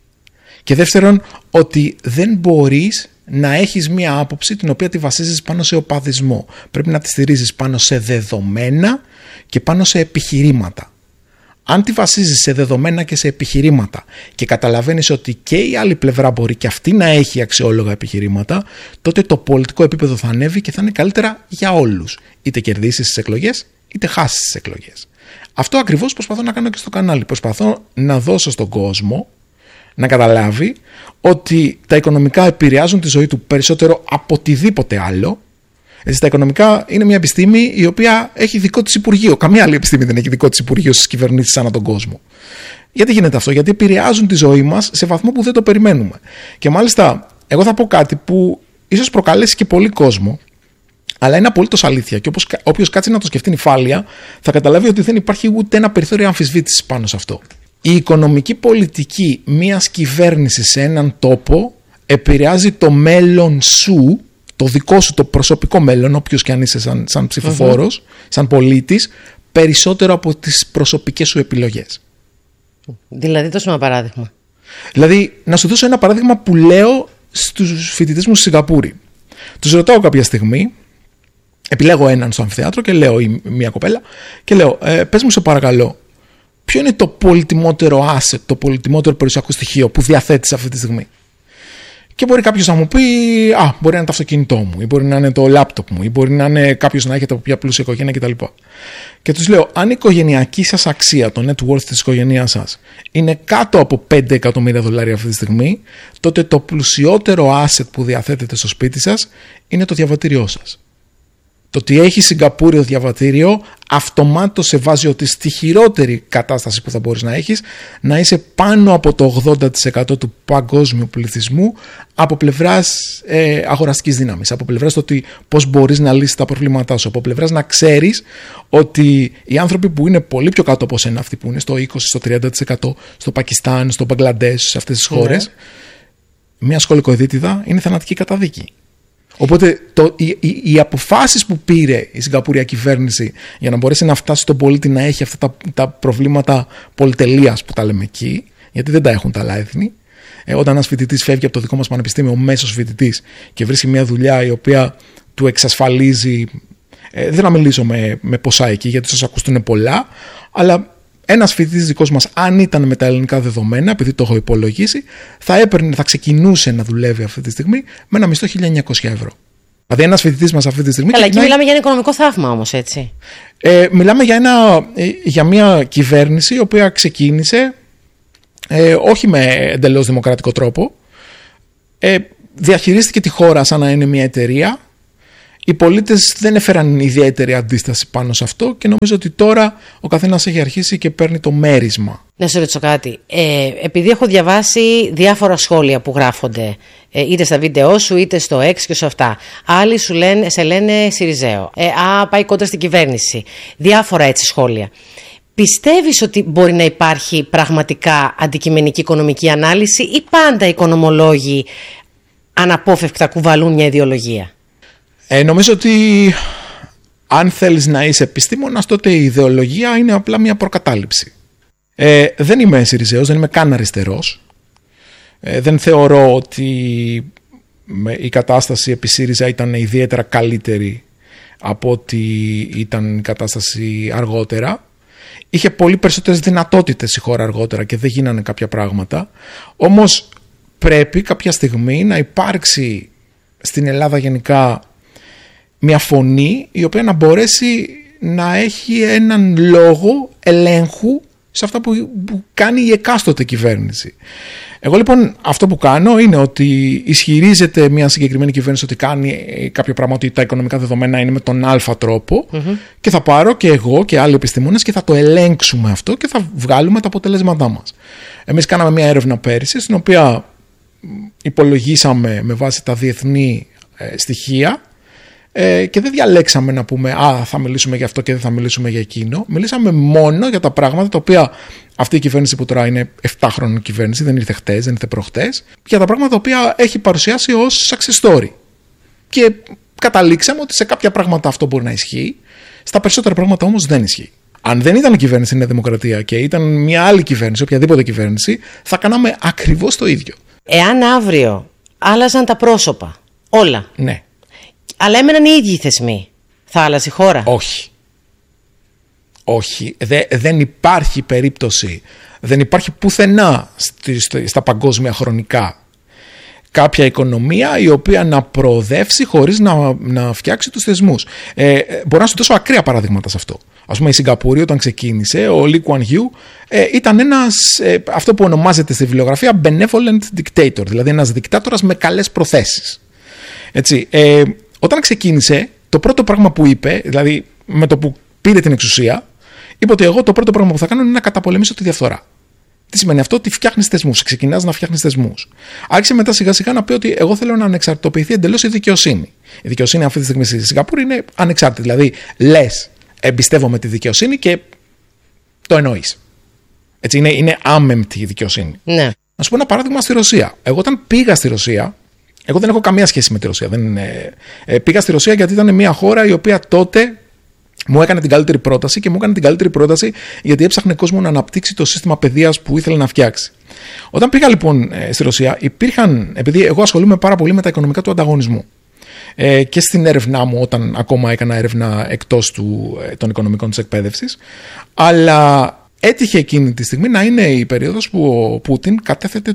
Και δεύτερον, ότι δεν μπορείς να έχεις μία άποψη την οποία τη βασίζεις πάνω σε οπαδισμό. Πρέπει να τη στηρίζεις πάνω σε δεδομένα και πάνω σε επιχειρήματα. Αν τη βασίζεις σε δεδομένα και σε επιχειρήματα και καταλαβαίνεις ότι και η άλλη πλευρά μπορεί και αυτή να έχει αξιόλογα επιχειρήματα, τότε το πολιτικό επίπεδο θα ανέβει και θα είναι καλύτερα για όλους. Είτε κερδίσεις τις εκλογές, είτε χάσεις τις εκλογές. Αυτό ακριβώς προσπαθώ να κάνω και στο κανάλι. Προσπαθώ να δώσω στον κόσμο να καταλάβει ότι τα οικονομικά επηρεάζουν τη ζωή του περισσότερο από οτιδήποτε άλλο. Έτσι, τα οικονομικά είναι μια επιστήμη η οποία έχει δικό της Υπουργείο. Καμία άλλη επιστήμη δεν έχει δικό της Υπουργείο στις κυβερνήσεις ανά τον κόσμο. Γιατί γίνεται αυτό? Γιατί επηρεάζουν τη ζωή μας σε βαθμό που δεν το περιμένουμε. Και μάλιστα, εγώ θα πω κάτι που ίσως προκαλέσει και πολύ κόσμο, αλλά είναι απολύτως αλήθεια. Και όποιος κάτσει να το σκεφτεί νυφάλια, θα καταλάβει ότι δεν υπάρχει ούτε ένα περιθώριο αμφισβήτησης πάνω σε αυτό. Η οικονομική πολιτική μιας κυβέρνησης σε έναν τόπο επηρεάζει το μέλλον σου, το δικό σου, το προσωπικό μέλλον, όποιος και αν είσαι σαν ψηφοφόρος, σαν πολίτης, περισσότερο από τις προσωπικές σου επιλογές. Δηλαδή, δώσουμε ένα παράδειγμα. Δηλαδή, να σου δώσω ένα παράδειγμα που λέω στους φοιτητές μου στη Σιγκαπούρη. Τους ρωτάω κάποια στιγμή, επιλέγω έναν στο αμφιθέατρο και λέω, ή μια κοπέλα, και λέω, πες μου σε παρακαλώ, ποιο είναι το πολυτιμότερο asset, το πολυτιμότερο περιουσιακό στοιχείο που διαθέτεις αυτή τη στιγμή? Και μπορεί κάποιος να μου πει, μπορεί να είναι το αυτοκίνητό μου, ή μπορεί να είναι το λάπτοπ μου, ή μπορεί να είναι κάποιος να έχετε από μια πλούσια οικογένεια κτλ. Και τους λέω, αν η οικογενειακή σας αξία, το net worth της οικογένειάς σας, είναι κάτω από $5 εκατομμύρια αυτή τη στιγμή, τότε το πλουσιότερο asset που διαθέτετε στο σπίτι σας είναι το διαβατήριό σας. Το ότι έχει Σιγκαπούρη διαβατήριο αυτομάτως σε βάζει ότι στη χειρότερη κατάσταση που θα μπορείς να έχεις, να είσαι πάνω από το 80% του παγκόσμιου πληθυσμού από πλευράς αγοραστικής δύναμης, από πλευράς το ότι πώς μπορείς να λύσεις τα προβλήματά σου, από πλευράς να ξέρεις ότι οι άνθρωποι που είναι πολύ πιο κάτω από σένα, αυτοί που είναι στο 20%, στο 30%, στο Πακιστάν, στο Μπαγκλαντές, σε αυτές τις χώρες, μια σκολικοειδίτιδα είναι θανατική καταδίκη. Οπότε οι αποφάσεις που πήρε η Σιγκαπούρια κυβέρνηση για να μπορέσει να φτάσει στον πολίτη να έχει αυτά τα προβλήματα πολυτελείας που τα λέμε εκεί, γιατί δεν τα έχουν τα άλλα έθνη. Όταν ένας φοιτητής φεύγει από το δικό μας πανεπιστήμιο, ο μέσος φοιτητής, και βρίσκει μια δουλειά η οποία του εξασφαλίζει, δεν θα μιλήσω με ποσά εκεί γιατί σας ακουστούν πολλά, αλλά ένας φοιτητής δικός μας, αν ήταν με τα ελληνικά δεδομένα, επειδή το έχω υπολογίσει, θα ξεκινούσε να δουλεύει αυτή τη στιγμή με ένα μισθό 1.900 ευρώ. Δηλαδή, ένας φοιτητής μας αυτή τη στιγμή. Καλά, εκεί μιλάμε για ένα οικονομικό θαύμα όμως, έτσι. Μιλάμε για μια κυβέρνηση η οποία ξεκίνησε όχι με εντελώς δημοκρατικό τρόπο. διαχειρίστηκε τη χώρα σαν να είναι μια εταιρεία. Οι πολίτες δεν έφεραν ιδιαίτερη αντίσταση πάνω σε αυτό και νομίζω ότι τώρα ο καθένας έχει αρχίσει και παίρνει το μέρισμα. Να σε ρωτήσω κάτι. Επειδή έχω διαβάσει διάφορα σχόλια που γράφονται είτε στα βίντεο σου είτε στο X και σε αυτά. Άλλοι σε λένε Σιριζέο. Πάει κόντρα στην κυβέρνηση. Διάφορα έτσι σχόλια. Πιστεύεις ότι μπορεί να υπάρχει πραγματικά αντικειμενική οικονομική ανάλυση ή πάντα οι οικονομολόγοι αναπόφευκτα κουβαλούν μια ιδεολογία? Νομίζω ότι αν θέλεις να είσαι επιστήμονας, τότε η ιδεολογία είναι απλά μια προκατάληψη. Δεν είμαι Σιριζέος, δεν είμαι καν αριστερός. Δεν θεωρώ ότι η κατάσταση επί ΣΥΡΙΖΑ ήταν ιδιαίτερα καλύτερη από ότι ήταν η κατάσταση αργότερα. Είχε πολύ περισσότερες δυνατότητες η χώρα αργότερα και δεν γίνανε κάποια πράγματα. Όμως πρέπει κάποια στιγμή να υπάρξει στην Ελλάδα γενικά μια φωνή η οποία να μπορέσει να έχει έναν λόγο ελέγχου σε αυτά που κάνει η εκάστοτε κυβέρνηση. Εγώ λοιπόν αυτό που κάνω είναι ότι ισχυρίζεται μια συγκεκριμένη κυβέρνηση ότι κάνει κάποιο πράγμα, ότι τα οικονομικά δεδομένα είναι με τον αλφα τρόπο και θα πάρω και εγώ και άλλοι επιστήμονες και θα το ελέγξουμε αυτό και θα βγάλουμε τα αποτελέσματά μας. Εμείς κάναμε μια έρευνα πέρυσι στην οποία υπολογίσαμε με βάση τα διεθνή στοιχεία και δεν διαλέξαμε να πούμε θα μιλήσουμε για αυτό και δεν θα μιλήσουμε για εκείνο. Μιλήσαμε μόνο για τα πράγματα τα οποία αυτή η κυβέρνηση που τώρα είναι 7χρονη κυβέρνηση, δεν ήρθε χτες, δεν ήρθε προχτές, για τα πράγματα τα οποία έχει παρουσιάσει ως success story. Και καταλήξαμε ότι σε κάποια πράγματα αυτό μπορεί να ισχύει, στα περισσότερα πράγματα όμως δεν ισχύει. Αν δεν ήταν η κυβέρνηση η Νέα Δημοκρατία και ήταν μια άλλη κυβέρνηση, οποιαδήποτε κυβέρνηση, θα κάναμε ακριβώς το ίδιο. Εάν αύριο άλλαζαν τα πρόσωπα, όλα. Ναι. Αλλά έμεναν οι ίδιοι θεσμοί, θα άλλαζε η χώρα? Όχι. Όχι. Δεν υπάρχει περίπτωση, δεν υπάρχει πουθενά στα παγκόσμια χρονικά κάποια οικονομία η οποία να προοδεύσει χωρίς να φτιάξει τους θεσμούς. Μπορώ να σου δώσω ακραία παραδείγματα σε αυτό. Ας πούμε η Σιγκαπούρη όταν ξεκίνησε, ο Λι Κουαν Γιου ήταν ένας, αυτό που ονομάζεται στη βιβλιογραφία benevolent dictator, δηλαδή ένας δικτάτορας με καλές προθέσεις. Έτσι, όταν ξεκίνησε, το πρώτο πράγμα που είπε, δηλαδή με το που πήρε την εξουσία, είπε ότι εγώ το πρώτο πράγμα που θα κάνω είναι να καταπολεμήσω τη διαφθορά. Τι σημαίνει αυτό? Ότι φτιάχνεις θεσμούς, ξεκινάς να φτιάχνεις θεσμούς. Άρχισε μετά σιγά σιγά να πει ότι εγώ θέλω να ανεξαρτητοποιηθεί εντελώς η δικαιοσύνη. Η δικαιοσύνη αυτή τη στιγμή στη Σιγκαπούρη είναι ανεξάρτητη. Δηλαδή λες εμπιστεύομαι τη δικαιοσύνη και το εννοείς. Έτσι, είναι άμεμπτη η δικαιοσύνη. Ναι. Να σου πω ένα παράδειγμα στη Ρωσία. Εγώ όταν πήγα στη Ρωσία, εγώ δεν έχω καμία σχέση με τη Ρωσία. Πήγα στη Ρωσία γιατί ήταν μια χώρα η οποία τότε μου έκανε την καλύτερη πρόταση και μου έκανε την καλύτερη πρόταση γιατί έψαχνε κόσμο να αναπτύξει το σύστημα παιδείας που ήθελε να φτιάξει. Όταν πήγα λοιπόν στη Ρωσία, επειδή εγώ ασχολούμαι πάρα πολύ με τα οικονομικά του ανταγωνισμού και στην έρευνά μου, όταν ακόμα έκανα έρευνα εκτός των οικονομικών της εκπαίδευσης, αλλά έτυχε εκείνη τη στιγμή να είναι η περίοδος που ο Πούτιν κατέθετε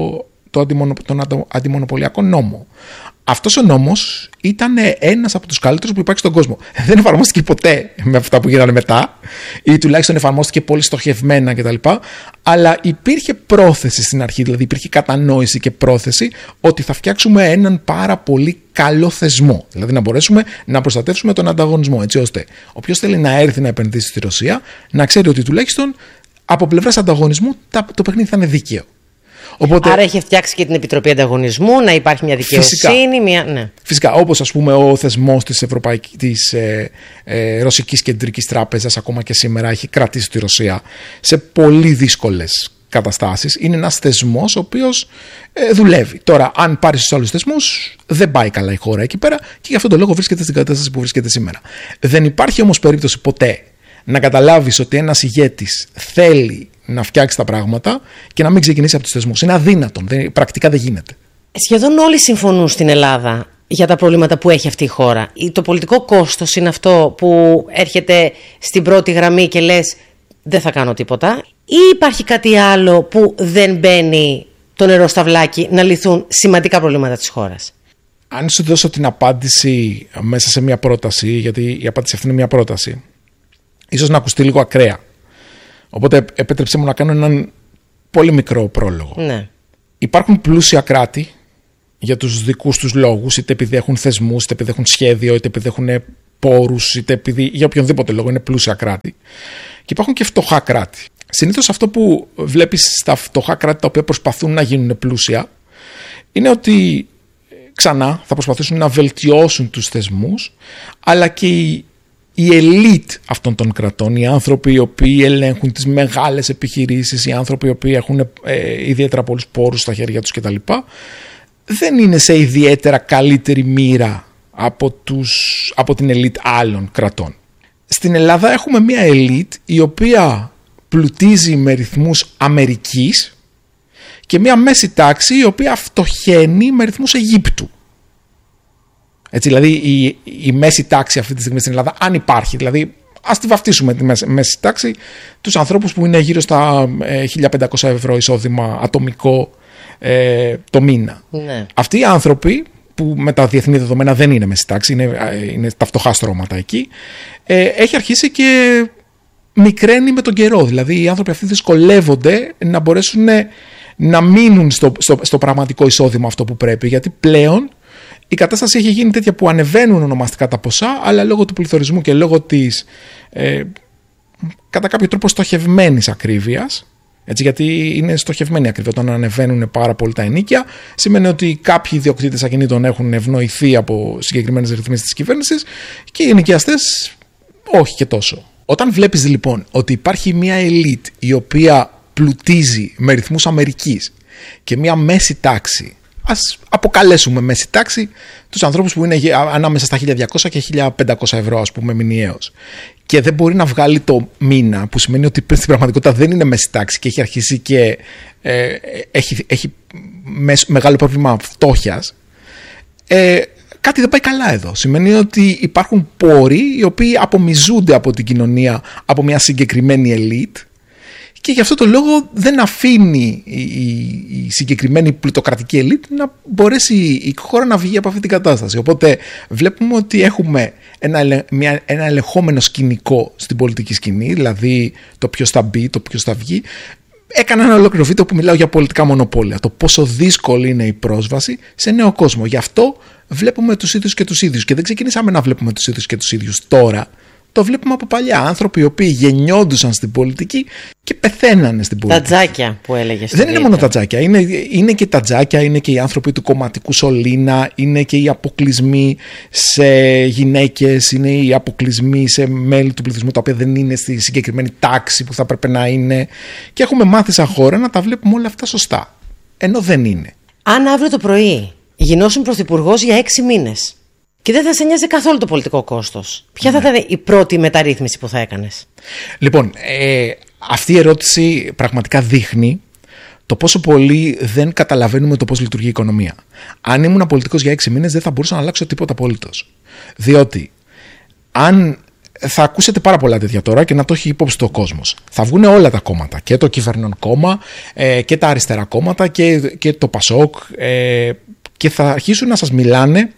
τον αντιμονοπολιακό νόμο. Αυτός ο νόμος ήταν ένας από τους καλύτερους που υπάρχει στον κόσμο. Δεν εφαρμόστηκε ποτέ με αυτά που γίνανε μετά, ή τουλάχιστον εφαρμόστηκε πολύ στοχευμένα κτλ. Αλλά υπήρχε πρόθεση στην αρχή, δηλαδή υπήρχε κατανόηση και πρόθεση ότι θα φτιάξουμε έναν πάρα πολύ καλό θεσμό. Δηλαδή να μπορέσουμε να προστατεύσουμε τον ανταγωνισμό, έτσι ώστε όποιος θέλει να έρθει να επενδύσει στη Ρωσία να ξέρει ότι τουλάχιστον από πλευράς ανταγωνισμού το παιχνίδι θα είναι δίκαιο. Οπότε, άρα έχει φτιάξει και την Επιτροπή Ανταγωνισμού, να υπάρχει μια δικαιοσύνη. Ναι. Φυσικά, όπως ας πούμε ο θεσμός της Ρωσικής Κεντρικής Τράπεζας ακόμα και σήμερα έχει κρατήσει τη Ρωσία σε πολύ δύσκολες καταστάσεις. Είναι ένας θεσμός ο οποίος δουλεύει. Τώρα, αν πάρεις τους άλλους θεσμούς, δεν πάει καλά η χώρα εκεί πέρα και γι' αυτόν τον λόγο βρίσκεται στην κατάσταση που βρίσκεται σήμερα. Δεν υπάρχει όμως περίπτωση ποτέ να καταλάβεις ότι ένας ηγέτης θέλει να φτιάξει τα πράγματα και να μην ξεκινήσει από τους θεσμούς. Είναι αδύνατον. Πρακτικά δεν γίνεται. Σχεδόν όλοι συμφωνούν στην Ελλάδα για τα προβλήματα που έχει αυτή η χώρα. Το πολιτικό κόστος είναι αυτό που έρχεται στην πρώτη γραμμή και λες δεν θα κάνω τίποτα, ή υπάρχει κάτι άλλο που δεν μπαίνει το νερό στα βλάκι να λυθούν σημαντικά προβλήματα της χώρας? Αν σου δώσω την απάντηση μέσα σε μια πρόταση, γιατί η απάντηση αυτή είναι μια πρόταση, ίσως να ακουστεί λίγο ακραία. Οπότε επέτρεψέ μου να κάνω έναν πολύ μικρό πρόλογο. Ναι. Υπάρχουν πλούσια κράτη για τους δικούς τους λόγους, είτε επειδή έχουν θεσμούς, είτε επειδή έχουν σχέδιο, είτε επειδή έχουν πόρους, είτε επειδή για οποιονδήποτε λόγο είναι πλούσια κράτη. Και υπάρχουν και φτωχά κράτη. Συνήθως αυτό που βλέπεις στα φτωχά κράτη τα οποία προσπαθούν να γίνουν πλούσια είναι ότι ξανά θα προσπαθήσουν να βελτιώσουν τους θεσμούς, αλλά και η ελίτ αυτών των κρατών, οι άνθρωποι οι οποίοι ελέγχουν τις μεγάλες επιχειρήσεις, οι άνθρωποι οι οποίοι έχουν ιδιαίτερα πολλούς πόρους στα χέρια τους κτλ., δεν είναι σε ιδιαίτερα καλύτερη μοίρα από την ελίτ άλλων κρατών. Στην Ελλάδα έχουμε μια ελίτ η οποία πλουτίζει με ρυθμούς Αμερικής και μια μέση τάξη η οποία φτωχαίνει με ρυθμούς Αιγύπτου. Έτσι, δηλαδή η μέση τάξη αυτή τη στιγμή στην Ελλάδα, αν υπάρχει, δηλαδή ας τη βαφτίσουμε τη μέση τάξη, τους ανθρώπους που είναι γύρω στα 1.500 ευρώ εισόδημα ατομικό το μήνα. Ναι. Αυτοί οι άνθρωποι που με τα διεθνή δεδομένα δεν είναι μέση τάξη, είναι τα φτωχά στρώματα εκεί, έχει αρχίσει και μικραίνει με τον καιρό. Δηλαδή οι άνθρωποι αυτοί δυσκολεύονται να μπορέσουν να μείνουν στο πραγματικό εισόδημα αυτό που πρέπει, γιατί πλέον η κατάσταση έχει γίνει τέτοια που ανεβαίνουν ονομαστικά τα ποσά, αλλά λόγω του πληθωρισμού και λόγω της κατά κάποιο τρόπο στοχευμένης ακρίβειας, έτσι, γιατί είναι στοχευμένη ακρίβεια. Όταν ανεβαίνουν πάρα πολύ τα ενοίκια, σημαίνει ότι κάποιοι ιδιοκτήτες ακινήτων έχουν ευνοηθεί από συγκεκριμένες ρυθμίσεις της κυβέρνησης και οι ενοικιαστές όχι και τόσο. Όταν βλέπεις λοιπόν ότι υπάρχει μια ελίτ η οποία πλουτίζει με ρυθμούς Αμερικής και μια μέση τάξη, ας αποκαλέσουμε μέση τάξη τους ανθρώπους που είναι ανάμεσα στα 1.200 και 1.500 ευρώ, ας πούμε, μηνιαίως, και δεν μπορεί να βγάλει το μήνα, που σημαίνει ότι στην πραγματικότητα δεν είναι μέση τάξη και έχει αρχίσει και έχει μεγάλο πρόβλημα φτώχειας, κάτι δεν πάει καλά εδώ. Σημαίνει ότι υπάρχουν πόροι οι οποίοι απομυζούνται από την κοινωνία, από μια συγκεκριμένη ελίτ, και γι' αυτό το λόγο δεν αφήνει η συγκεκριμένη πλουτοκρατική ελίτ να μπορέσει η χώρα να βγει από αυτή την κατάσταση. Οπότε βλέπουμε ότι έχουμε ένα ελεγχόμενο σκηνικό στην πολιτική σκηνή, δηλαδή το ποιος θα μπει, το ποιος θα βγει. Έκανα ένα ολόκληρο βίντεο που μιλάω για πολιτικά μονοπόλια, το πόσο δύσκολη είναι η πρόσβαση σε νέο κόσμο. Γι' αυτό βλέπουμε τους ίδιους και τους ίδιους, και δεν ξεκινήσαμε να βλέπουμε τους ίδιους και τους ίδιους τώρα. Το βλέπουμε από παλιά. Άνθρωποι οι οποίοι γεννιόντουσαν στην πολιτική και πεθαίνανε στην πολιτική. Τα τζάκια που έλεγες. Δεν είναι μόνο τα τζάκια. Είναι και τα τζάκια, είναι και οι άνθρωποι του κομματικού σωλήνα, είναι και οι αποκλεισμοί σε γυναίκες, είναι οι αποκλεισμοί σε μέλη του πληθυσμού τα οποία δεν είναι στη συγκεκριμένη τάξη που θα πρέπει να είναι. Και έχουμε μάθει σαν χώρα να τα βλέπουμε όλα αυτά σωστά. Ενώ δεν είναι. Αν αύριο το πρωί γινώσουν πρωθυπουργός για 6 μήνες και δεν θα σε νοιάζει καθόλου το πολιτικό κόστος, ποια θα ήταν η πρώτη μεταρρύθμιση που θα έκανες? Λοιπόν, αυτή η ερώτηση πραγματικά δείχνει το πόσο πολύ δεν καταλαβαίνουμε το πώς λειτουργεί η οικονομία. Αν ήμουν πολιτικός για 6 μήνες δεν θα μπορούσα να αλλάξω τίποτα απολύτως. Διότι αν θα ακούσετε πάρα πολλά τέτοια τώρα και να το έχει υπόψη το κόσμος. Θα βγουν όλα τα κόμματα, και το κυβερνών κόμμα και τα αριστερά κόμματα και το Πασόκ, και θα αρχίσουν να σας μιλάνε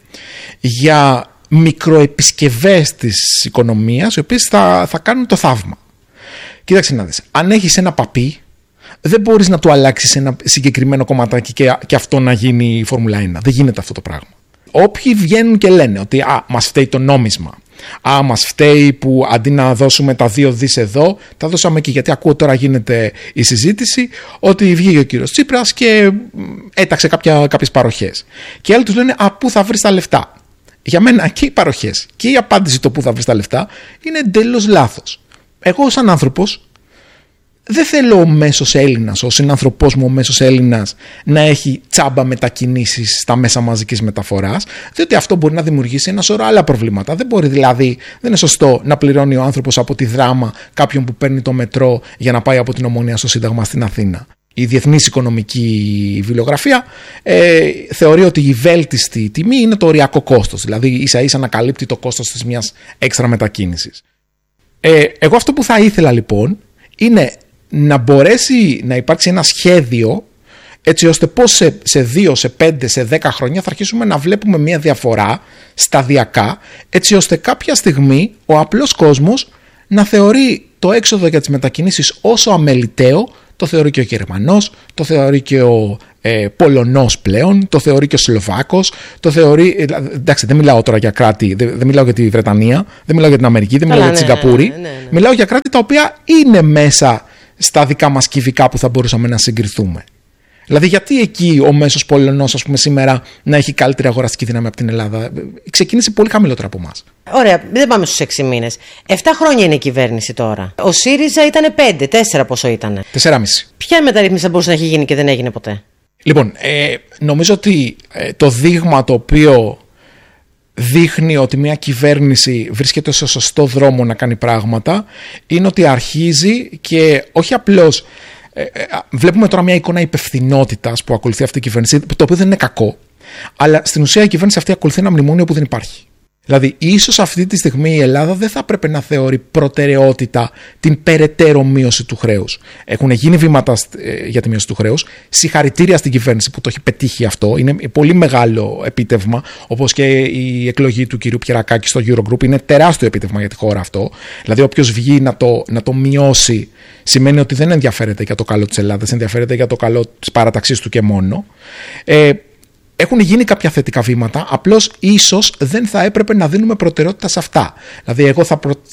για μικροεπισκευές της οικονομίας, οι οποίες θα κάνουν το θαύμα. Κοίταξε να δεις, αν έχεις ένα παπί, δεν μπορείς να του αλλάξεις ένα συγκεκριμένο κομματάκι και αυτό να γίνει η Φόρμουλα 1. Δεν γίνεται αυτό το πράγμα. Όποιοι βγαίνουν και λένε ότι μας φταίει το νόμισμα, μας φταίει που αντί να δώσουμε τα 2 δις εδώ, τα δώσαμε εκεί. Γιατί ακούω τώρα γίνεται η συζήτηση ότι βγήκε ο κύριος Τσίπρας και έταξε κάποιες παροχές. Και άλλοι τους λένε πού θα βρεις τα λεφτά. Για μένα και οι παροχές και η απάντηση το πού θα βρεις τα λεφτά είναι εντελώς λάθος. Εγώ σαν άνθρωπος δεν θέλω ο μέσος Έλληνας, ο συνανθρωπός μου ο μέσος Έλληνας, να έχει τσάμπα μετακινήσεις στα μέσα μαζικής μεταφοράς, διότι αυτό μπορεί να δημιουργήσει ένα σωρό άλλα προβλήματα. Δεν μπορεί δηλαδή, δεν είναι σωστό να πληρώνει ο άνθρωπος από τη Δράμα κάποιον που παίρνει το μετρό για να πάει από την Ομονία στο Σύνταγμα στην Αθήνα. Η διεθνής οικονομική βιβλιογραφία θεωρεί ότι η βέλτιστη τιμή είναι το οριακό κόστος, δηλαδή ίσα ίσα να καλύπτει το κόστος της μιας έξτρα μετακίνησης. Εγώ αυτό που θα ήθελα λοιπόν είναι να μπορέσει να υπάρξει ένα σχέδιο, έτσι ώστε πώς σε 2, σε 5, σε 10 χρόνια θα αρχίσουμε να βλέπουμε μια διαφορά σταδιακά, έτσι ώστε κάποια στιγμή ο απλός κόσμος να θεωρεί το έξοδο για τις μετακινήσεις όσο αμεληταίο, το θεωρεί και ο Γερμανός, το θεωρεί και ο Πολωνός πλέον, το θεωρεί και ο Σλοβάκος, το θεωρεί. Εντάξει, δεν μιλάω τώρα για κράτη, δεν μιλάω για τη Βρετανία, δεν μιλάω για την Αμερική, δεν μιλάω για τη Σιγκαπούρη. Μιλάω για κράτη τα οποία είναι μέσα στα δικά μας κυβικά που θα μπορούσαμε να συγκριθούμε. Δηλαδή, γιατί εκεί ο μέσος Πολωνός, ας πούμε, σήμερα να έχει καλύτερη αγοραστική δύναμη από την Ελλάδα? Ξεκίνησε πολύ χαμηλότερα από εμάς. Ωραία, δεν πάμε στους 6 μήνες. 7 χρόνια είναι η κυβέρνηση τώρα. Ο ΣΥΡΙΖΑ ήταν 5, 4 πόσο ήταν? 4,5. Ποια μεταρρύθμιση θα μπορούσε να έχει γίνει και δεν έγινε ποτέ? Λοιπόν, νομίζω ότι το δείγμα το οποίο δείχνει ότι μια κυβέρνηση βρίσκεται στο σωστό δρόμο να κάνει πράγματα είναι ότι αρχίζει και όχι απλώς. Βλέπουμε τώρα μια εικόνα υπευθυνότητας που ακολουθεί αυτή η κυβέρνηση, το οποίο δεν είναι κακό, αλλά στην ουσία η κυβέρνηση αυτή ακολουθεί ένα μνημόνιο που δεν υπάρχει. Δηλαδή, ίσως αυτή τη στιγμή η Ελλάδα δεν θα έπρεπε να θεωρεί προτεραιότητα την περαιτέρω μείωση του χρέους. Έχουν γίνει βήματα για τη μείωση του χρέους. Συγχαρητήρια στην κυβέρνηση που το έχει πετύχει αυτό. Είναι πολύ μεγάλο επίτευγμα, όπως και η εκλογή του κυρίου Πιερακάκη στο Eurogroup. Είναι τεράστιο επίτευγμα για τη χώρα αυτό. Δηλαδή, όποιος βγει να το μειώσει, σημαίνει ότι δεν ενδιαφέρεται για το καλό της Ελλάδας, ενδιαφέρεται για το καλό της παραταξής του και μόνο. Έχουν γίνει κάποια θετικά βήματα, απλώς ίσως δεν θα έπρεπε να δίνουμε προτεραιότητα σε αυτά. Δηλαδή, εγώ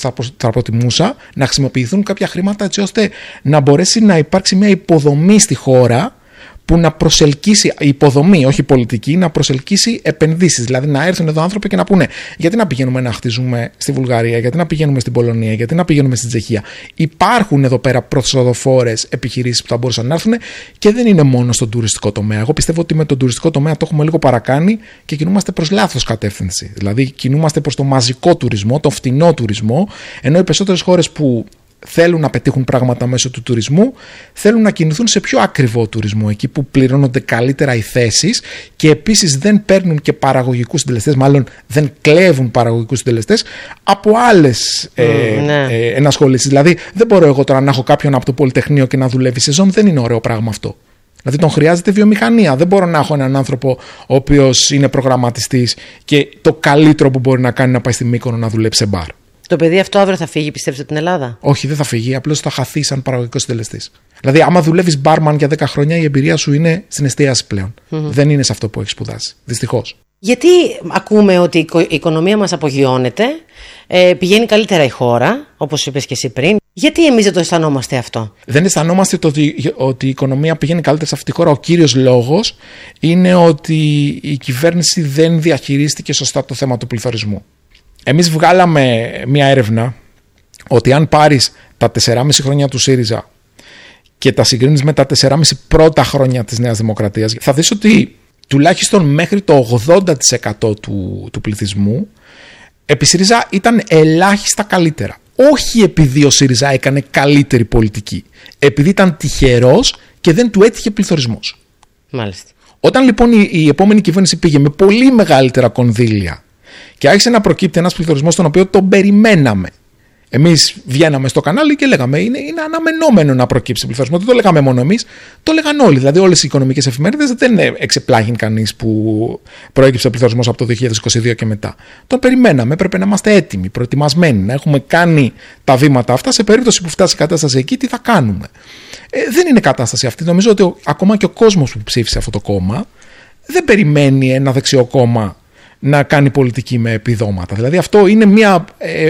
θα προτιμούσα να χρησιμοποιηθούν κάποια χρήματα έτσι ώστε να μπορέσει να υπάρξει μια υποδομή στη χώρα που να προσελκύσει, υποδομή, όχι πολιτική, να προσελκύσει επενδύσεις. Δηλαδή, να έρθουν εδώ άνθρωποι και να πούνε: γιατί να πηγαίνουμε να χτίζουμε στη Βουλγαρία, γιατί να πηγαίνουμε στην Πολωνία, γιατί να πηγαίνουμε στην Τσεχία? Υπάρχουν εδώ πέρα προσοδοφόρες επιχειρήσεις που θα μπορούσαν να έρθουν και δεν είναι μόνο στον τουριστικό τομέα. Εγώ πιστεύω ότι με τον τουριστικό τομέα το έχουμε λίγο παρακάνει και κινούμαστε προς λάθος κατεύθυνση. Δηλαδή, κινούμαστε προς το μαζικό τουρισμό, το φτηνό τουρισμό, ενώ οι περισσότερες χώρες που θέλουν να πετύχουν πράγματα μέσω του τουρισμού θέλουν να κινηθούν σε πιο ακριβό τουρισμό, εκεί που πληρώνονται καλύτερα οι θέσεις και επίσης δεν παίρνουν και παραγωγικούς συντελεστές, μάλλον δεν κλέβουν παραγωγικούς συντελεστές από άλλες ενασχολήσεις. Δηλαδή, δεν μπορώ εγώ τώρα να έχω κάποιον από το Πολυτεχνείο και να δουλεύει σεζόν, δεν είναι ωραίο πράγμα αυτό. Δηλαδή, τον χρειάζεται βιομηχανία. Δεν μπορώ να έχω έναν άνθρωπο ο οποίος είναι προγραμματιστής και το καλύτερο που μπορεί να κάνει να πάει στη Μύκονο να δουλέψει σε μπαρ. Το παιδί αυτό αύριο θα φύγει, πιστεύετε, από την Ελλάδα? Όχι, δεν θα φύγει. Απλώς θα χαθεί σαν παραγωγικός συντελεστής. Δηλαδή, άμα δουλεύεις μπάρμαν για 10 χρόνια, η εμπειρία σου είναι στην εστίαση πλέον. Δεν είναι σε αυτό που έχεις σπουδάσει. Δυστυχώς. Γιατί ακούμε ότι η οικονομία μας απογειώνεται, πηγαίνει καλύτερα η χώρα, όπως είπες και εσύ πριν. Γιατί εμείς δεν το αισθανόμαστε αυτό? Δεν αισθανόμαστε ότι η οικονομία πηγαίνει καλύτερα σε αυτή τη χώρα. Ο κύριος λόγος είναι ότι η κυβέρνηση δεν διαχειρίστηκε σωστά το θέμα του πληθωρισμού. Εμείς βγάλαμε μια έρευνα ότι αν πάρεις τα 4,5 χρόνια του ΣΥΡΙΖΑ και τα συγκρίνεις με τα 4,5 πρώτα χρόνια της Νέας Δημοκρατίας, θα δεις ότι τουλάχιστον μέχρι το 80% του πληθυσμού επί ΣΥΡΙΖΑ ήταν ελάχιστα καλύτερα. Όχι επειδή ο ΣΥΡΙΖΑ έκανε καλύτερη πολιτική, επειδή ήταν τυχερός και δεν του έτυχε πληθωρισμός. Μάλιστα. Όταν λοιπόν η επόμενη κυβέρνηση πήγε με πολύ μεγαλύτερα κονδύλια και άρχισε να προκύπτει ένας πληθωρισμός τον οποίο τον περιμέναμε. Εμείς βγαίναμε στο κανάλι και λέγαμε είναι αναμενόμενο να προκύψει πληθωρισμός. Δεν το λέγαμε μόνο εμείς, το λέγαν όλοι. Δηλαδή, όλες οι οικονομικές εφημερίδες δεν εξεπλάγει κανείς που προέκυψε πληθωρισμός από το 2022 και μετά. Τον περιμέναμε, έπρεπε να είμαστε έτοιμοι, προετοιμασμένοι, να έχουμε κάνει τα βήματα αυτά. Σε περίπτωση που φτάσει η κατάσταση εκεί, τι θα κάνουμε? Δεν είναι κατάσταση αυτή. Νομίζω ότι ακόμα και ο κόσμος που ψήφισε αυτό το κόμμα δεν περιμένει ένα δεξιό κόμμα να κάνει πολιτική με επιδόματα. Δηλαδή, αυτό είναι μια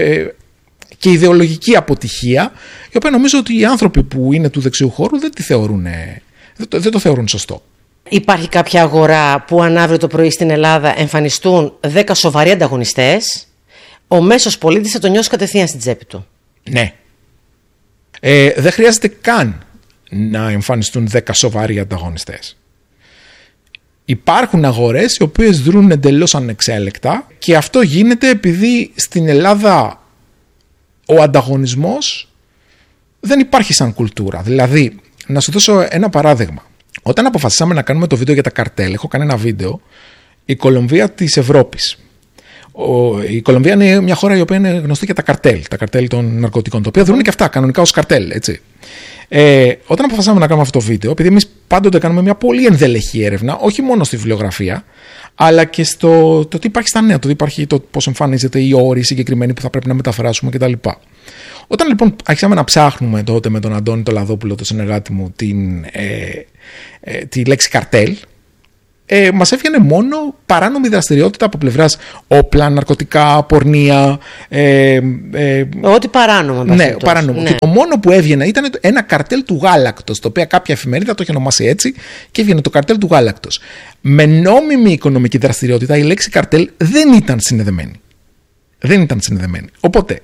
και ιδεολογική αποτυχία, η οποία νομίζω ότι οι άνθρωποι που είναι του δεξιού χώρου δεν το θεωρούν σωστό. Υπάρχει κάποια αγορά που αν αύριο το πρωί στην Ελλάδα εμφανιστούν 10 σοβαροί ανταγωνιστές, ο μέσος πολίτης θα το νιώσει κατευθείαν στην τσέπη του? Ναι. Δεν χρειάζεται καν να εμφανιστούν 10 σοβαροί ανταγωνιστές. Υπάρχουν αγορές οι οποίες δρούν εντελώς ανεξέλεκτα και αυτό γίνεται επειδή στην Ελλάδα ο ανταγωνισμός δεν υπάρχει σαν κουλτούρα. Δηλαδή, να σου δώσω ένα παράδειγμα. Όταν αποφασίσαμε να κάνουμε το βίντεο για τα καρτέλ, έχω κάνει ένα βίντεο, η Κολομβία της Ευρώπης. Η Κολομβία είναι μια χώρα η οποία είναι γνωστή για τα καρτέλ των ναρκωτικών, τα οποία δρούν και αυτά κανονικά ως καρτέλ, έτσι. Όταν αποφασίσαμε να κάνουμε αυτό το βίντεο, επειδή εμείς πάντοτε κάνουμε μια πολύ ενδελεχή έρευνα, όχι μόνο στη βιβλιογραφία, αλλά και στο το τι υπάρχει στα νέα, το τι υπάρχει, το πώς εμφανίζεται οι όροι συγκεκριμένοι που θα πρέπει να μεταφράσουμε κτλ. Όταν λοιπόν άρχισαμε να ψάχνουμε τότε με τον Αντώνη τον Λαδόπουλο, τον συνεργάτη μου, τη λέξη καρτέλ, μας έβγαινε μόνο παράνομη δραστηριότητα από πλευράς όπλα, ναρκωτικά, πορνεία. Ό,τι παράνομο. Ναι, παράνομο. Ναι. Και το μόνο που έβγαινε ήταν ένα καρτέλ του γάλακτος, το οποίο κάποια εφημερίδα το είχε ονομάσει έτσι, και έβγαινε το καρτέλ του γάλακτος. Με νόμιμη οικονομική δραστηριότητα η λέξη καρτέλ δεν ήταν συνδεδεμένη. Οπότε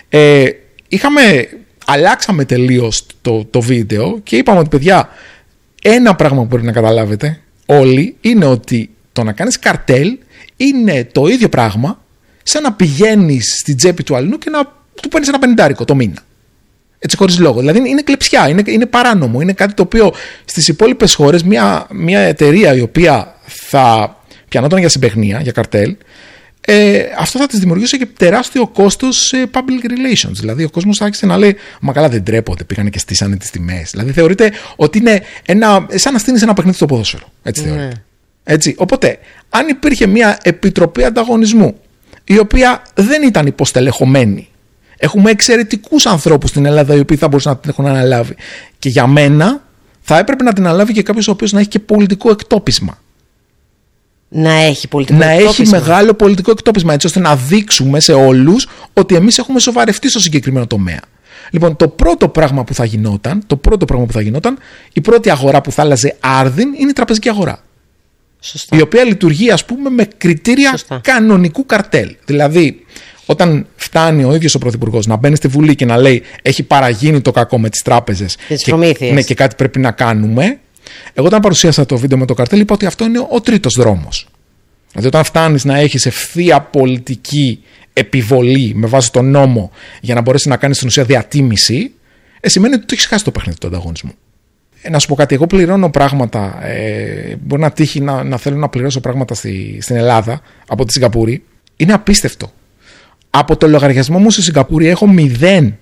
αλλάξαμε τελείως το βίντεο και είπαμε ότι, παιδιά, ένα πράγμα που πρέπει να καταλάβετε όλοι είναι ότι το να κάνεις καρτέλ είναι το ίδιο πράγμα σαν να πηγαίνεις στην τσέπη του αλλού και να του παίρνεις ένα πενηντάρικο το μήνα. Έτσι, χωρίς λόγο. Δηλαδή είναι κλεψιά, είναι παράνομο. Είναι κάτι το οποίο στις υπόλοιπες χώρες μια εταιρεία η οποία θα πιανόταν για συμπαιχνία, για καρτέλ, αυτό θα της δημιουργούσε και τεράστιο κόστος public relations. Δηλαδή ο κόσμος θα άρχισε να λέει, μα καλά, δεν τρέπονται, πήγανε και στήσανε τις τιμές. Δηλαδή θεωρείται ότι είναι σαν να στείνεις ένα παιχνίδι στο ποδόσφαιρο. Έτσι θεωρείται. Έτσι. Οπότε, αν υπήρχε μια επιτροπή ανταγωνισμού η οποία δεν ήταν υποστελεχωμένη, έχουμε εξαιρετικούς ανθρώπους στην Ελλάδα οι οποίοι θα μπορούσαν να την έχουν αναλάβει, και για μένα θα έπρεπε να την αναλάβει και κάποιος ο οποίος να έχει και πολιτικό εκτόπισμα. Να έχει μεγάλο πολιτικό εκτόπισμα, έτσι ώστε να δείξουμε σε όλους ότι εμείς έχουμε σοβαρευτεί στο συγκεκριμένο τομέα. Λοιπόν, το πρώτο πράγμα που θα γινόταν, η πρώτη αγορά που θα άλλαζε άρδιν είναι η τραπεζική αγορά. Σωστά. Η οποία λειτουργεί, ας πούμε, με κριτήρια κανονικού καρτέλ. Δηλαδή, όταν φτάνει ο ίδιος ο Πρωθυπουργός να μπαίνει στη Βουλή και να λέει έχει παραγίνει το κακό με τις τράπεζες και κάτι πρέπει να κάνουμε. Εγώ όταν παρουσίασα το βίντεο με το καρτέλ είπα ότι αυτό είναι ο τρίτος δρόμος. Δηλαδή όταν φτάνεις να έχεις ευθεία πολιτική επιβολή με βάση τον νόμο για να μπορέσεις να κάνεις στην ουσία διατίμηση, σημαίνει ότι το έχεις χάσει το παιχνίδι του ανταγωνισμού. Να σου πω κάτι, εγώ πληρώνω πράγματα, μπορεί να τύχει να θέλω να πληρώσω πράγματα στην Ελλάδα από τη Σιγκαπούρη. Είναι απίστευτο. Από το λογαριασμό μου στη Σιγκαπούρη έχω 0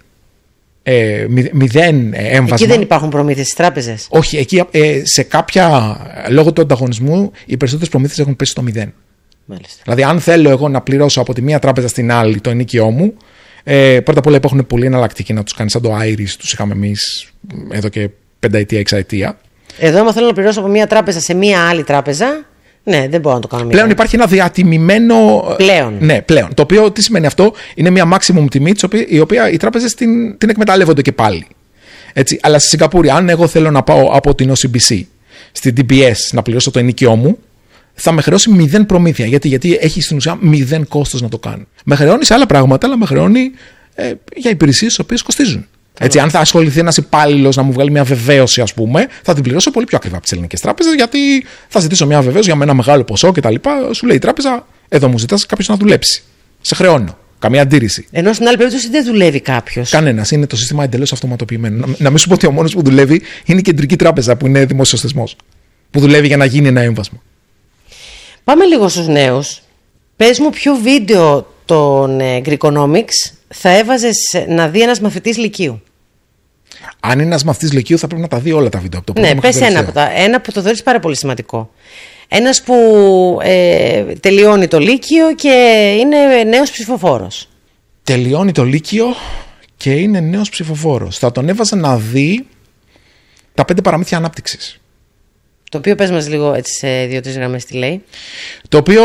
έμβασμα. Εκεί δεν υπάρχουν προμήθειες στις τράπεζες. Όχι, εκεί σε κάποια, λόγω του ανταγωνισμού, οι περισσότερες προμήθειες έχουν πέσει στο 0. Μάλιστα. Δηλαδή, αν θέλω εγώ να πληρώσω από τη μία τράπεζα στην άλλη το ενοίκιό μου, πρώτα απ' όλα υπάρχουν πολύ εναλλακτικοί να τους κάνει, σαν το Iris, τους είχαμε εμείς εδώ και 5-6 Εδώ, άμα θέλω να πληρώσω από μία τράπεζα σε μία άλλη τράπεζα, ναι, δεν μπορώ να το κάνω. Πλέον υπάρχει ένα διατιμημένο. Πλέον. Ναι, πλέον. Το οποίο τι σημαίνει αυτό, είναι μια maximum τιμή, η οποία οι τράπεζες την εκμεταλλεύονται και πάλι. Έτσι. Αλλά στη Σιγκαπούρη, αν εγώ θέλω να πάω από την OCBC στην DBS να πληρώσω το ενοίκιό μου, θα με χρεώσει 0 προμήθεια. Γιατί έχει στην ουσία 0 κόστος να το κάνω. Με χρεώνει σε άλλα πράγματα, αλλά με χρεώνει για υπηρεσίες τις οποίες κοστίζουν. Έτσι, αν θα ασχοληθεί ένας υπάλληλος να μου βγάλει μια βεβαίωση, ας πούμε, θα την πληρώσω πολύ πιο ακριβά από τις ελληνικές τράπεζες, γιατί θα ζητήσω μια βεβαίωση για ένα μεγάλο ποσό κτλ. Σου λέει η τράπεζα, εδώ μου ζητάς κάποιος να δουλέψει. Σε χρεώνω. Καμία αντίρρηση. Ενώ στην άλλη περίπτωση δεν δουλεύει κάποιος. Κανένας. Είναι το σύστημα εντελώς αυτοματοποιημένο. Να μην σου πω ότι ο μόνος που δουλεύει είναι η κεντρική τράπεζα, που είναι δημόσιος θεσμός. Που δουλεύει για να γίνει ένα έμβασμα. Πάμε λίγο στους νέους. Πες μου, ποιο βίντεο των Greekonomics θα έβαζες να δει ένας μαθητής λυκείου? Αν είναι ένας μαθητής λυκείου, θα πρέπει να τα δει όλα τα βίντεο. Ναι, πες ένα που το θεωρείς πάρα πολύ σημαντικό. Ένας που τελειώνει το Λύκειο και είναι νέος ψηφοφόρος. Τελειώνει το Λύκειο και είναι νέος ψηφοφόρος. Θα τον έβαζα να δει τα 5 παραμύθια ανάπτυξης. Το οποίο, πες μας λίγο έτσι σε 2-3 γραμμές τι λέει. Το οποίο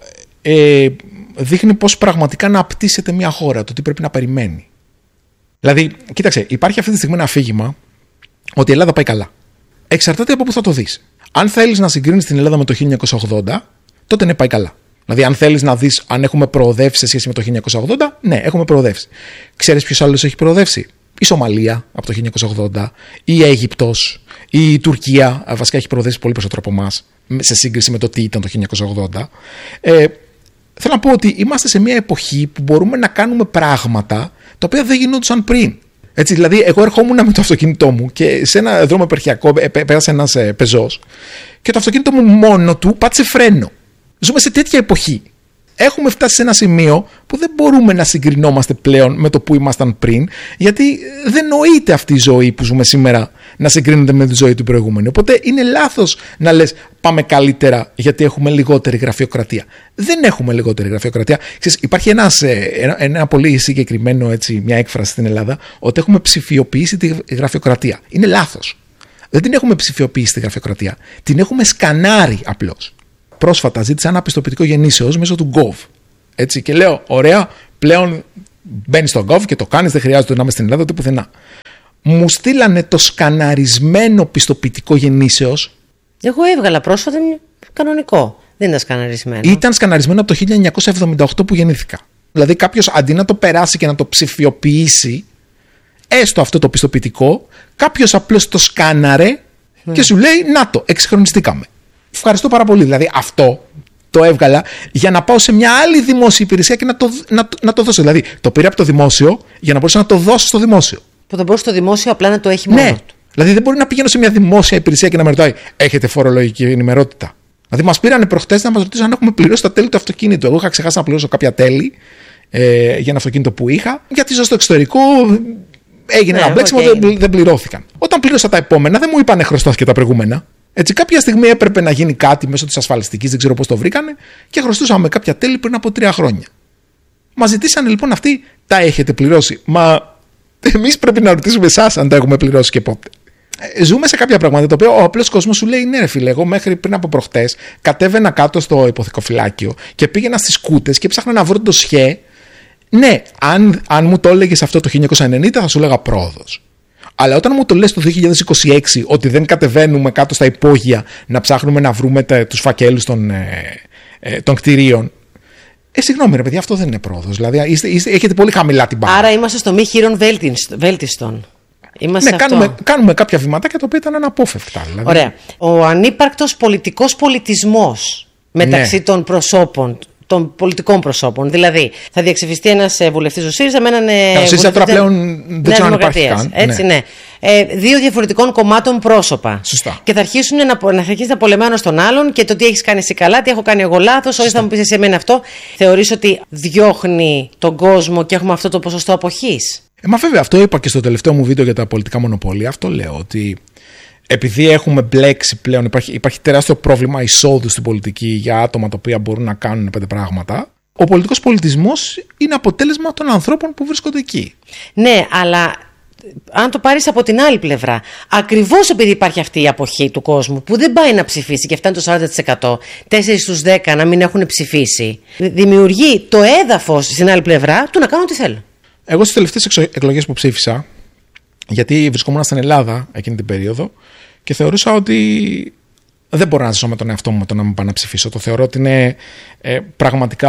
δείχνει πώς πραγματικά να απτύσσεται μια χώρα, το τι πρέπει να περιμένει. Δηλαδή, κοίταξε, υπάρχει αυτή τη στιγμή ένα αφήγημα ότι η Ελλάδα πάει καλά. Εξαρτάται από πού θα το δεις. Αν θέλεις να συγκρίνεις την Ελλάδα με το 1980, τότε ναι, πάει καλά. Δηλαδή, αν θέλεις να δεις αν έχουμε προοδεύσει σε σχέση με το 1980, ναι, έχουμε προοδεύσει. Ξέρεις ποιος άλλος έχει προοδεύσει? Η Σομαλία από το 1980, η Αίγυπτος, η Τουρκία. Βασικά έχει προοδεύσει πολύ περισσότερο από εμάς σε σύγκριση με το τι ήταν το 1980. Θέλω να πω ότι είμαστε σε μια εποχή που μπορούμε να κάνουμε πράγματα τα οποία δεν γινόντουσαν πριν. Έτσι, δηλαδή, εγώ ερχόμουν με το αυτοκίνητό μου και σε ένα δρόμο επαρχιακό πέρασε ένας πεζός και το αυτοκίνητο μου μόνο του πάτησε φρένο. Ζούμε σε τέτοια εποχή. έχουμε φτάσει σε ένα σημείο που δεν μπορούμε να συγκρινόμαστε πλέον με το που ήμασταν πριν, γιατί δεν νοείται αυτή η ζωή που ζούμε σήμερα να συγκρίνεται με τη ζωή του προηγούμενου. Οπότε είναι λάθος να λες πάμε καλύτερα γιατί έχουμε λιγότερη γραφειοκρατία. Δεν έχουμε λιγότερη γραφειοκρατία. Ξέρεις, υπάρχει ένα πολύ συγκεκριμένο, έτσι, μια έκφραση στην Ελλάδα, ότι έχουμε ψηφιοποιήσει τη γραφειοκρατία. Είναι λάθος. Δεν την έχουμε ψηφιοποιήσει τη γραφειοκρατία. Την έχουμε σκανάρει απλώς. Πρόσφατα ζήτησα ένα πιστοποιητικό γεννήσεως μέσω του Gov. Έτσι, και λέω, ωραία, πλέον μπαίνεις στο Gov και το κάνεις, δεν χρειάζεται να είμαι στην Ελλάδα ούτε πουθενά. Μου στείλανε το σκαναρισμένο πιστοποιητικό γεννήσεως. Εγώ έβγαλα πρόσφατα κανονικό. Δεν ήταν σκαναρισμένο. Ήταν σκαναρισμένο από το 1978 που γεννήθηκα. Δηλαδή κάποιος αντί να το περάσει και να το ψηφιοποιήσει, έστω αυτό το πιστοποιητικό, κάποιος απλώς το σκάναρε και σου λέει να το, εξυγχρονιστήκαμε. Ευχαριστώ πάρα πολύ. Δηλαδή αυτό το έβγαλα για να πάω σε μια άλλη δημόσια υπηρεσία και να το δώσω. Δηλαδή το πήρα από το δημόσιο για να μπορέσω να το δώσω στο δημόσιο. Που θα μπορούσε το δημόσιο απλά να το έχει μόνο του. Δηλαδή δεν μπορεί να πηγαίνω σε μια δημόσια υπηρεσία και να με ρωτάει, έχετε φορολογική ενημερότητα? Δηλαδή μας πήρανε προχτές να μας ρωτήσουν αν έχουμε πληρώσει τα τέλη του αυτοκίνητου. Εγώ είχα ξεχάσει να πληρώσω κάποια τέλη για ένα αυτοκίνητο που είχα, γιατί ζω στο εξωτερικό. Έγινε ένα μπλέξιμο, δεν πληρώθηκαν. Όταν πλήρωσα τα επόμενα, δεν μου είπανε χρωστάθηκε τα προηγούμενα. Έτσι, κάποια στιγμή έπρεπε να γίνει κάτι μέσω της ασφαλιστικής, δεν ξέρω πώς το βρήκανε, και χρωστούσαμε κάποια τέλη πριν από 3 χρόνια. Μας ζητήσανε λοιπόν αυτοί, τα έχετε πληρώσει? Μα εμείς πρέπει να ρωτήσουμε εσάς αν τα έχουμε πληρώσει και πότε. Ζούμε σε κάποια πράγματα τα οποία ο απλός κόσμος σου λέει, ναι, ρε φίλε, εγώ μέχρι πριν από προχτές κατέβαινα κάτω στο υποθηκοφυλάκιο και πήγαινα στις κούτες και ψάχνα να βρω το ΣΧΕ. Ναι, αν μου το έλεγες αυτό το 1990 θα σου λέγα πρόοδος. Αλλά όταν μου το λες το 2026 ότι δεν κατεβαίνουμε κάτω στα υπόγεια να ψάχνουμε να βρούμε τους φακέλους των κτηρίων, συγγνώμη ρε παιδιά, αυτό δεν είναι πρόοδος. Δηλαδή έχετε πολύ χαμηλά την μπάρα. Άρα είμαστε στο μη χείρον βέλτιστον. Ναι, κάνουμε κάποια βηματάκια τα οποία ήταν αναπόφευκτα. Δηλαδή. Ωραία. Ο ανύπαρκτος πολιτικός πολιτισμός μεταξύ των προσώπων, των πολιτικών προσώπων. Δηλαδή, θα διαξυφιστεί ένας βουλευτής ο ΣΥΡΙΖΑ με έναν. Ο ΣΥΡΙΖΑ τώρα πλέον δεν ξέρω αν υπάρχει καν. Έτσι, ναι. 2 διαφορετικών κομμάτων πρόσωπα. Σωστά. Και θα αρχίσει να πολεμάει ένας τον άλλον και το τι έχεις κάνει εσύ καλά, τι έχω κάνει εγώ λάθος, όχι θα μου πεις εσύ εμένα αυτό. Θεωρείς ότι διώχνει τον κόσμο και έχουμε αυτό το ποσοστό αποχής? Μα βέβαια, αυτό είπα και στο τελευταίο μου βίντεο για τα πολιτικά μονοπόλια. Αυτό λέω, ότι επειδή έχουμε μπλέξει πλέον, υπάρχει τεράστιο πρόβλημα εισόδου στην πολιτική για άτομα τα οποία μπορούν να κάνουν 5 πράγματα. Ο πολιτικός πολιτισμός είναι αποτέλεσμα των ανθρώπων που βρίσκονται εκεί. Ναι, αλλά αν το πάρεις από την άλλη πλευρά, ακριβώς επειδή υπάρχει αυτή η αποχή του κόσμου που δεν πάει να ψηφίσει και φτάνει το 40%, 4 στους 10 να μην έχουν ψηφίσει, δημιουργεί το έδαφος στην άλλη πλευρά του να κάνουν ό,τι θέλουν. Εγώ στις τελευταίες εκλογές που ψήφισα, γιατί βρισκόμουν στην Ελλάδα εκείνη την περίοδο και θεωρούσα ότι δεν μπορώ να ζήσω με τον εαυτό μου το να μην πάω να ψηφίσω. Το θεωρώ ότι είναι πραγματικά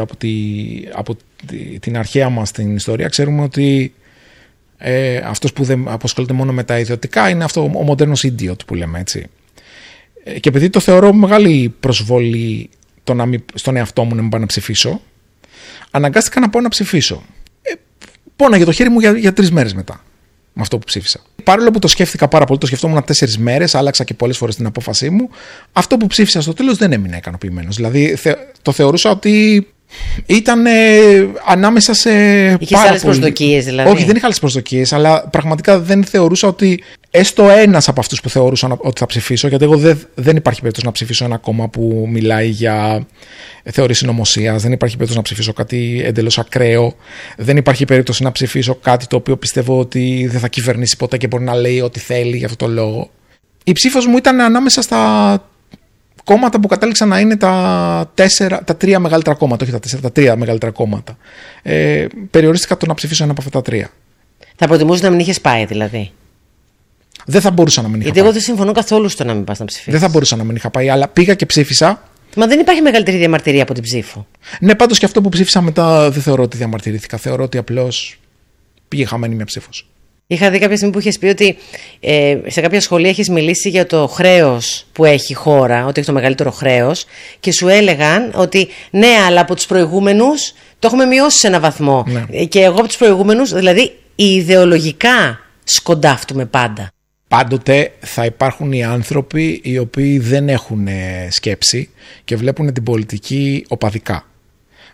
από την αρχαία μας την ιστορία. Ξέρουμε ότι αυτός που δεν απασχολείται μόνο με τα ιδιωτικά είναι αυτό ο μοντέρνος idiot που λέμε, έτσι. Και επειδή το θεωρώ μεγάλη προσβολή στον εαυτό μου να μην πάω να ψηφίσω, αναγκάστηκα να πάω να ψηφίσω. Πόναγε το χέρι μου για 3 μέρες μετά με αυτό που ψήφισα. Παρόλο που το σκέφτηκα πάρα πολύ, το σκεφτόμουν 4 μέρες, άλλαξα και πολλές φορές την απόφασή μου, αυτό που ψήφισα στο τέλος δεν έμεινα ικανοποιημένος. Δηλαδή το θεωρούσα ότι ήταν ανάμεσα σε. Είχες άλλες προσδοκίες δηλαδή? Όχι, δεν είχα άλλες προσδοκίες, αλλά πραγματικά δεν θεωρούσα ότι έστω ένας από αυτούς που θεωρούσαν ότι θα ψηφίσω, γιατί εγώ δεν υπάρχει περίπτωση να ψηφίσω ένα κόμμα που μιλάει για θεωρίες συνωμοσίας, δεν υπάρχει περίπτωση να ψηφίσω κάτι εντελώς ακραίο, δεν υπάρχει περίπτωση να ψηφίσω κάτι το οποίο πιστεύω ότι δεν θα κυβερνήσει ποτέ και μπορεί να λέει ό,τι θέλει για αυτό το λόγο. Η ψήφος μου ήταν ανάμεσα στα κόμματα που κατέληξαν να είναι τα 3 μεγαλύτερα κόμματα, όχι τα 4, τα 3 μεγαλύτερα κόμματα. Περιορίστηκα το να ψηφίσω ένα από αυτά τα 3. Θα προτιμούσε να μην είχες πάει δηλαδή? Δεν θα μπορούσα να μην είχα πάει. Γιατί εγώ δεν συμφωνώ καθόλου στο να μην πας να ψηφίσεις. Δεν θα μπορούσα να μην είχα πάει, αλλά πήγα και ψήφισα. Μα δεν υπάρχει μεγαλύτερη διαμαρτυρία από την ψήφο. Ναι, πάντως και αυτό που ψήφισα μετά δεν θεωρώ ότι διαμαρτυρήθηκα. Θεωρώ ότι απλώς πήγε χαμένη μια ψήφος. Είχα δει κάποια στιγμή που είχες πει ότι σε κάποια σχολεία έχεις μιλήσει για το χρέος που έχει η χώρα, ότι έχει το μεγαλύτερο χρέος, και σου έλεγαν ότι ναι, αλλά από τους προηγούμενους το έχουμε μειώσει σε ένα βαθμό. Ναι. Και εγώ από τους προηγούμενους, δηλαδή ιδεολογικά σκοντάφτουμε πάντα. Πάντοτε θα υπάρχουν οι άνθρωποι οι οποίοι δεν έχουν σκέψη και βλέπουν την πολιτική οπαδικά.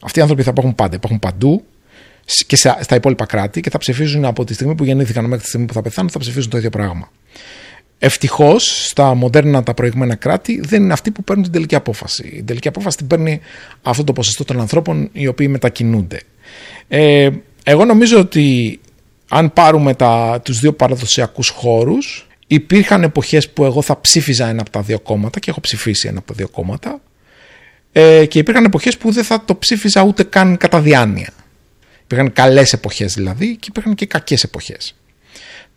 Αυτοί οι άνθρωποι θα υπάρχουν πάντα, υπάρχουν παντού και στα υπόλοιπα κράτη και θα ψηφίζουν από τη στιγμή που γεννήθηκαν μέχρι τη στιγμή που θα πεθάνουν, θα ψηφίζουν το ίδιο πράγμα. Ευτυχώς, στα μοντέρνα τα προηγούμενα κράτη δεν είναι αυτοί που παίρνουν την τελική απόφαση. Η τελική απόφαση την παίρνει αυτό το ποσοστό των ανθρώπων οι οποίοι μετακινούνται. Εγώ νομίζω ότι αν πάρουμε τους δύο παραδοσιακούς χώρους, υπήρχαν εποχές που εγώ θα ψήφιζα ένα από τα δύο κόμματα και έχω ψηφίσει ένα από τα δύο κόμματα, και υπήρχαν εποχές που δεν θα το ψήφιζα ούτε καν κατά διάνοια. Υπήρχαν καλές εποχές δηλαδή και υπήρχαν και κακές εποχές.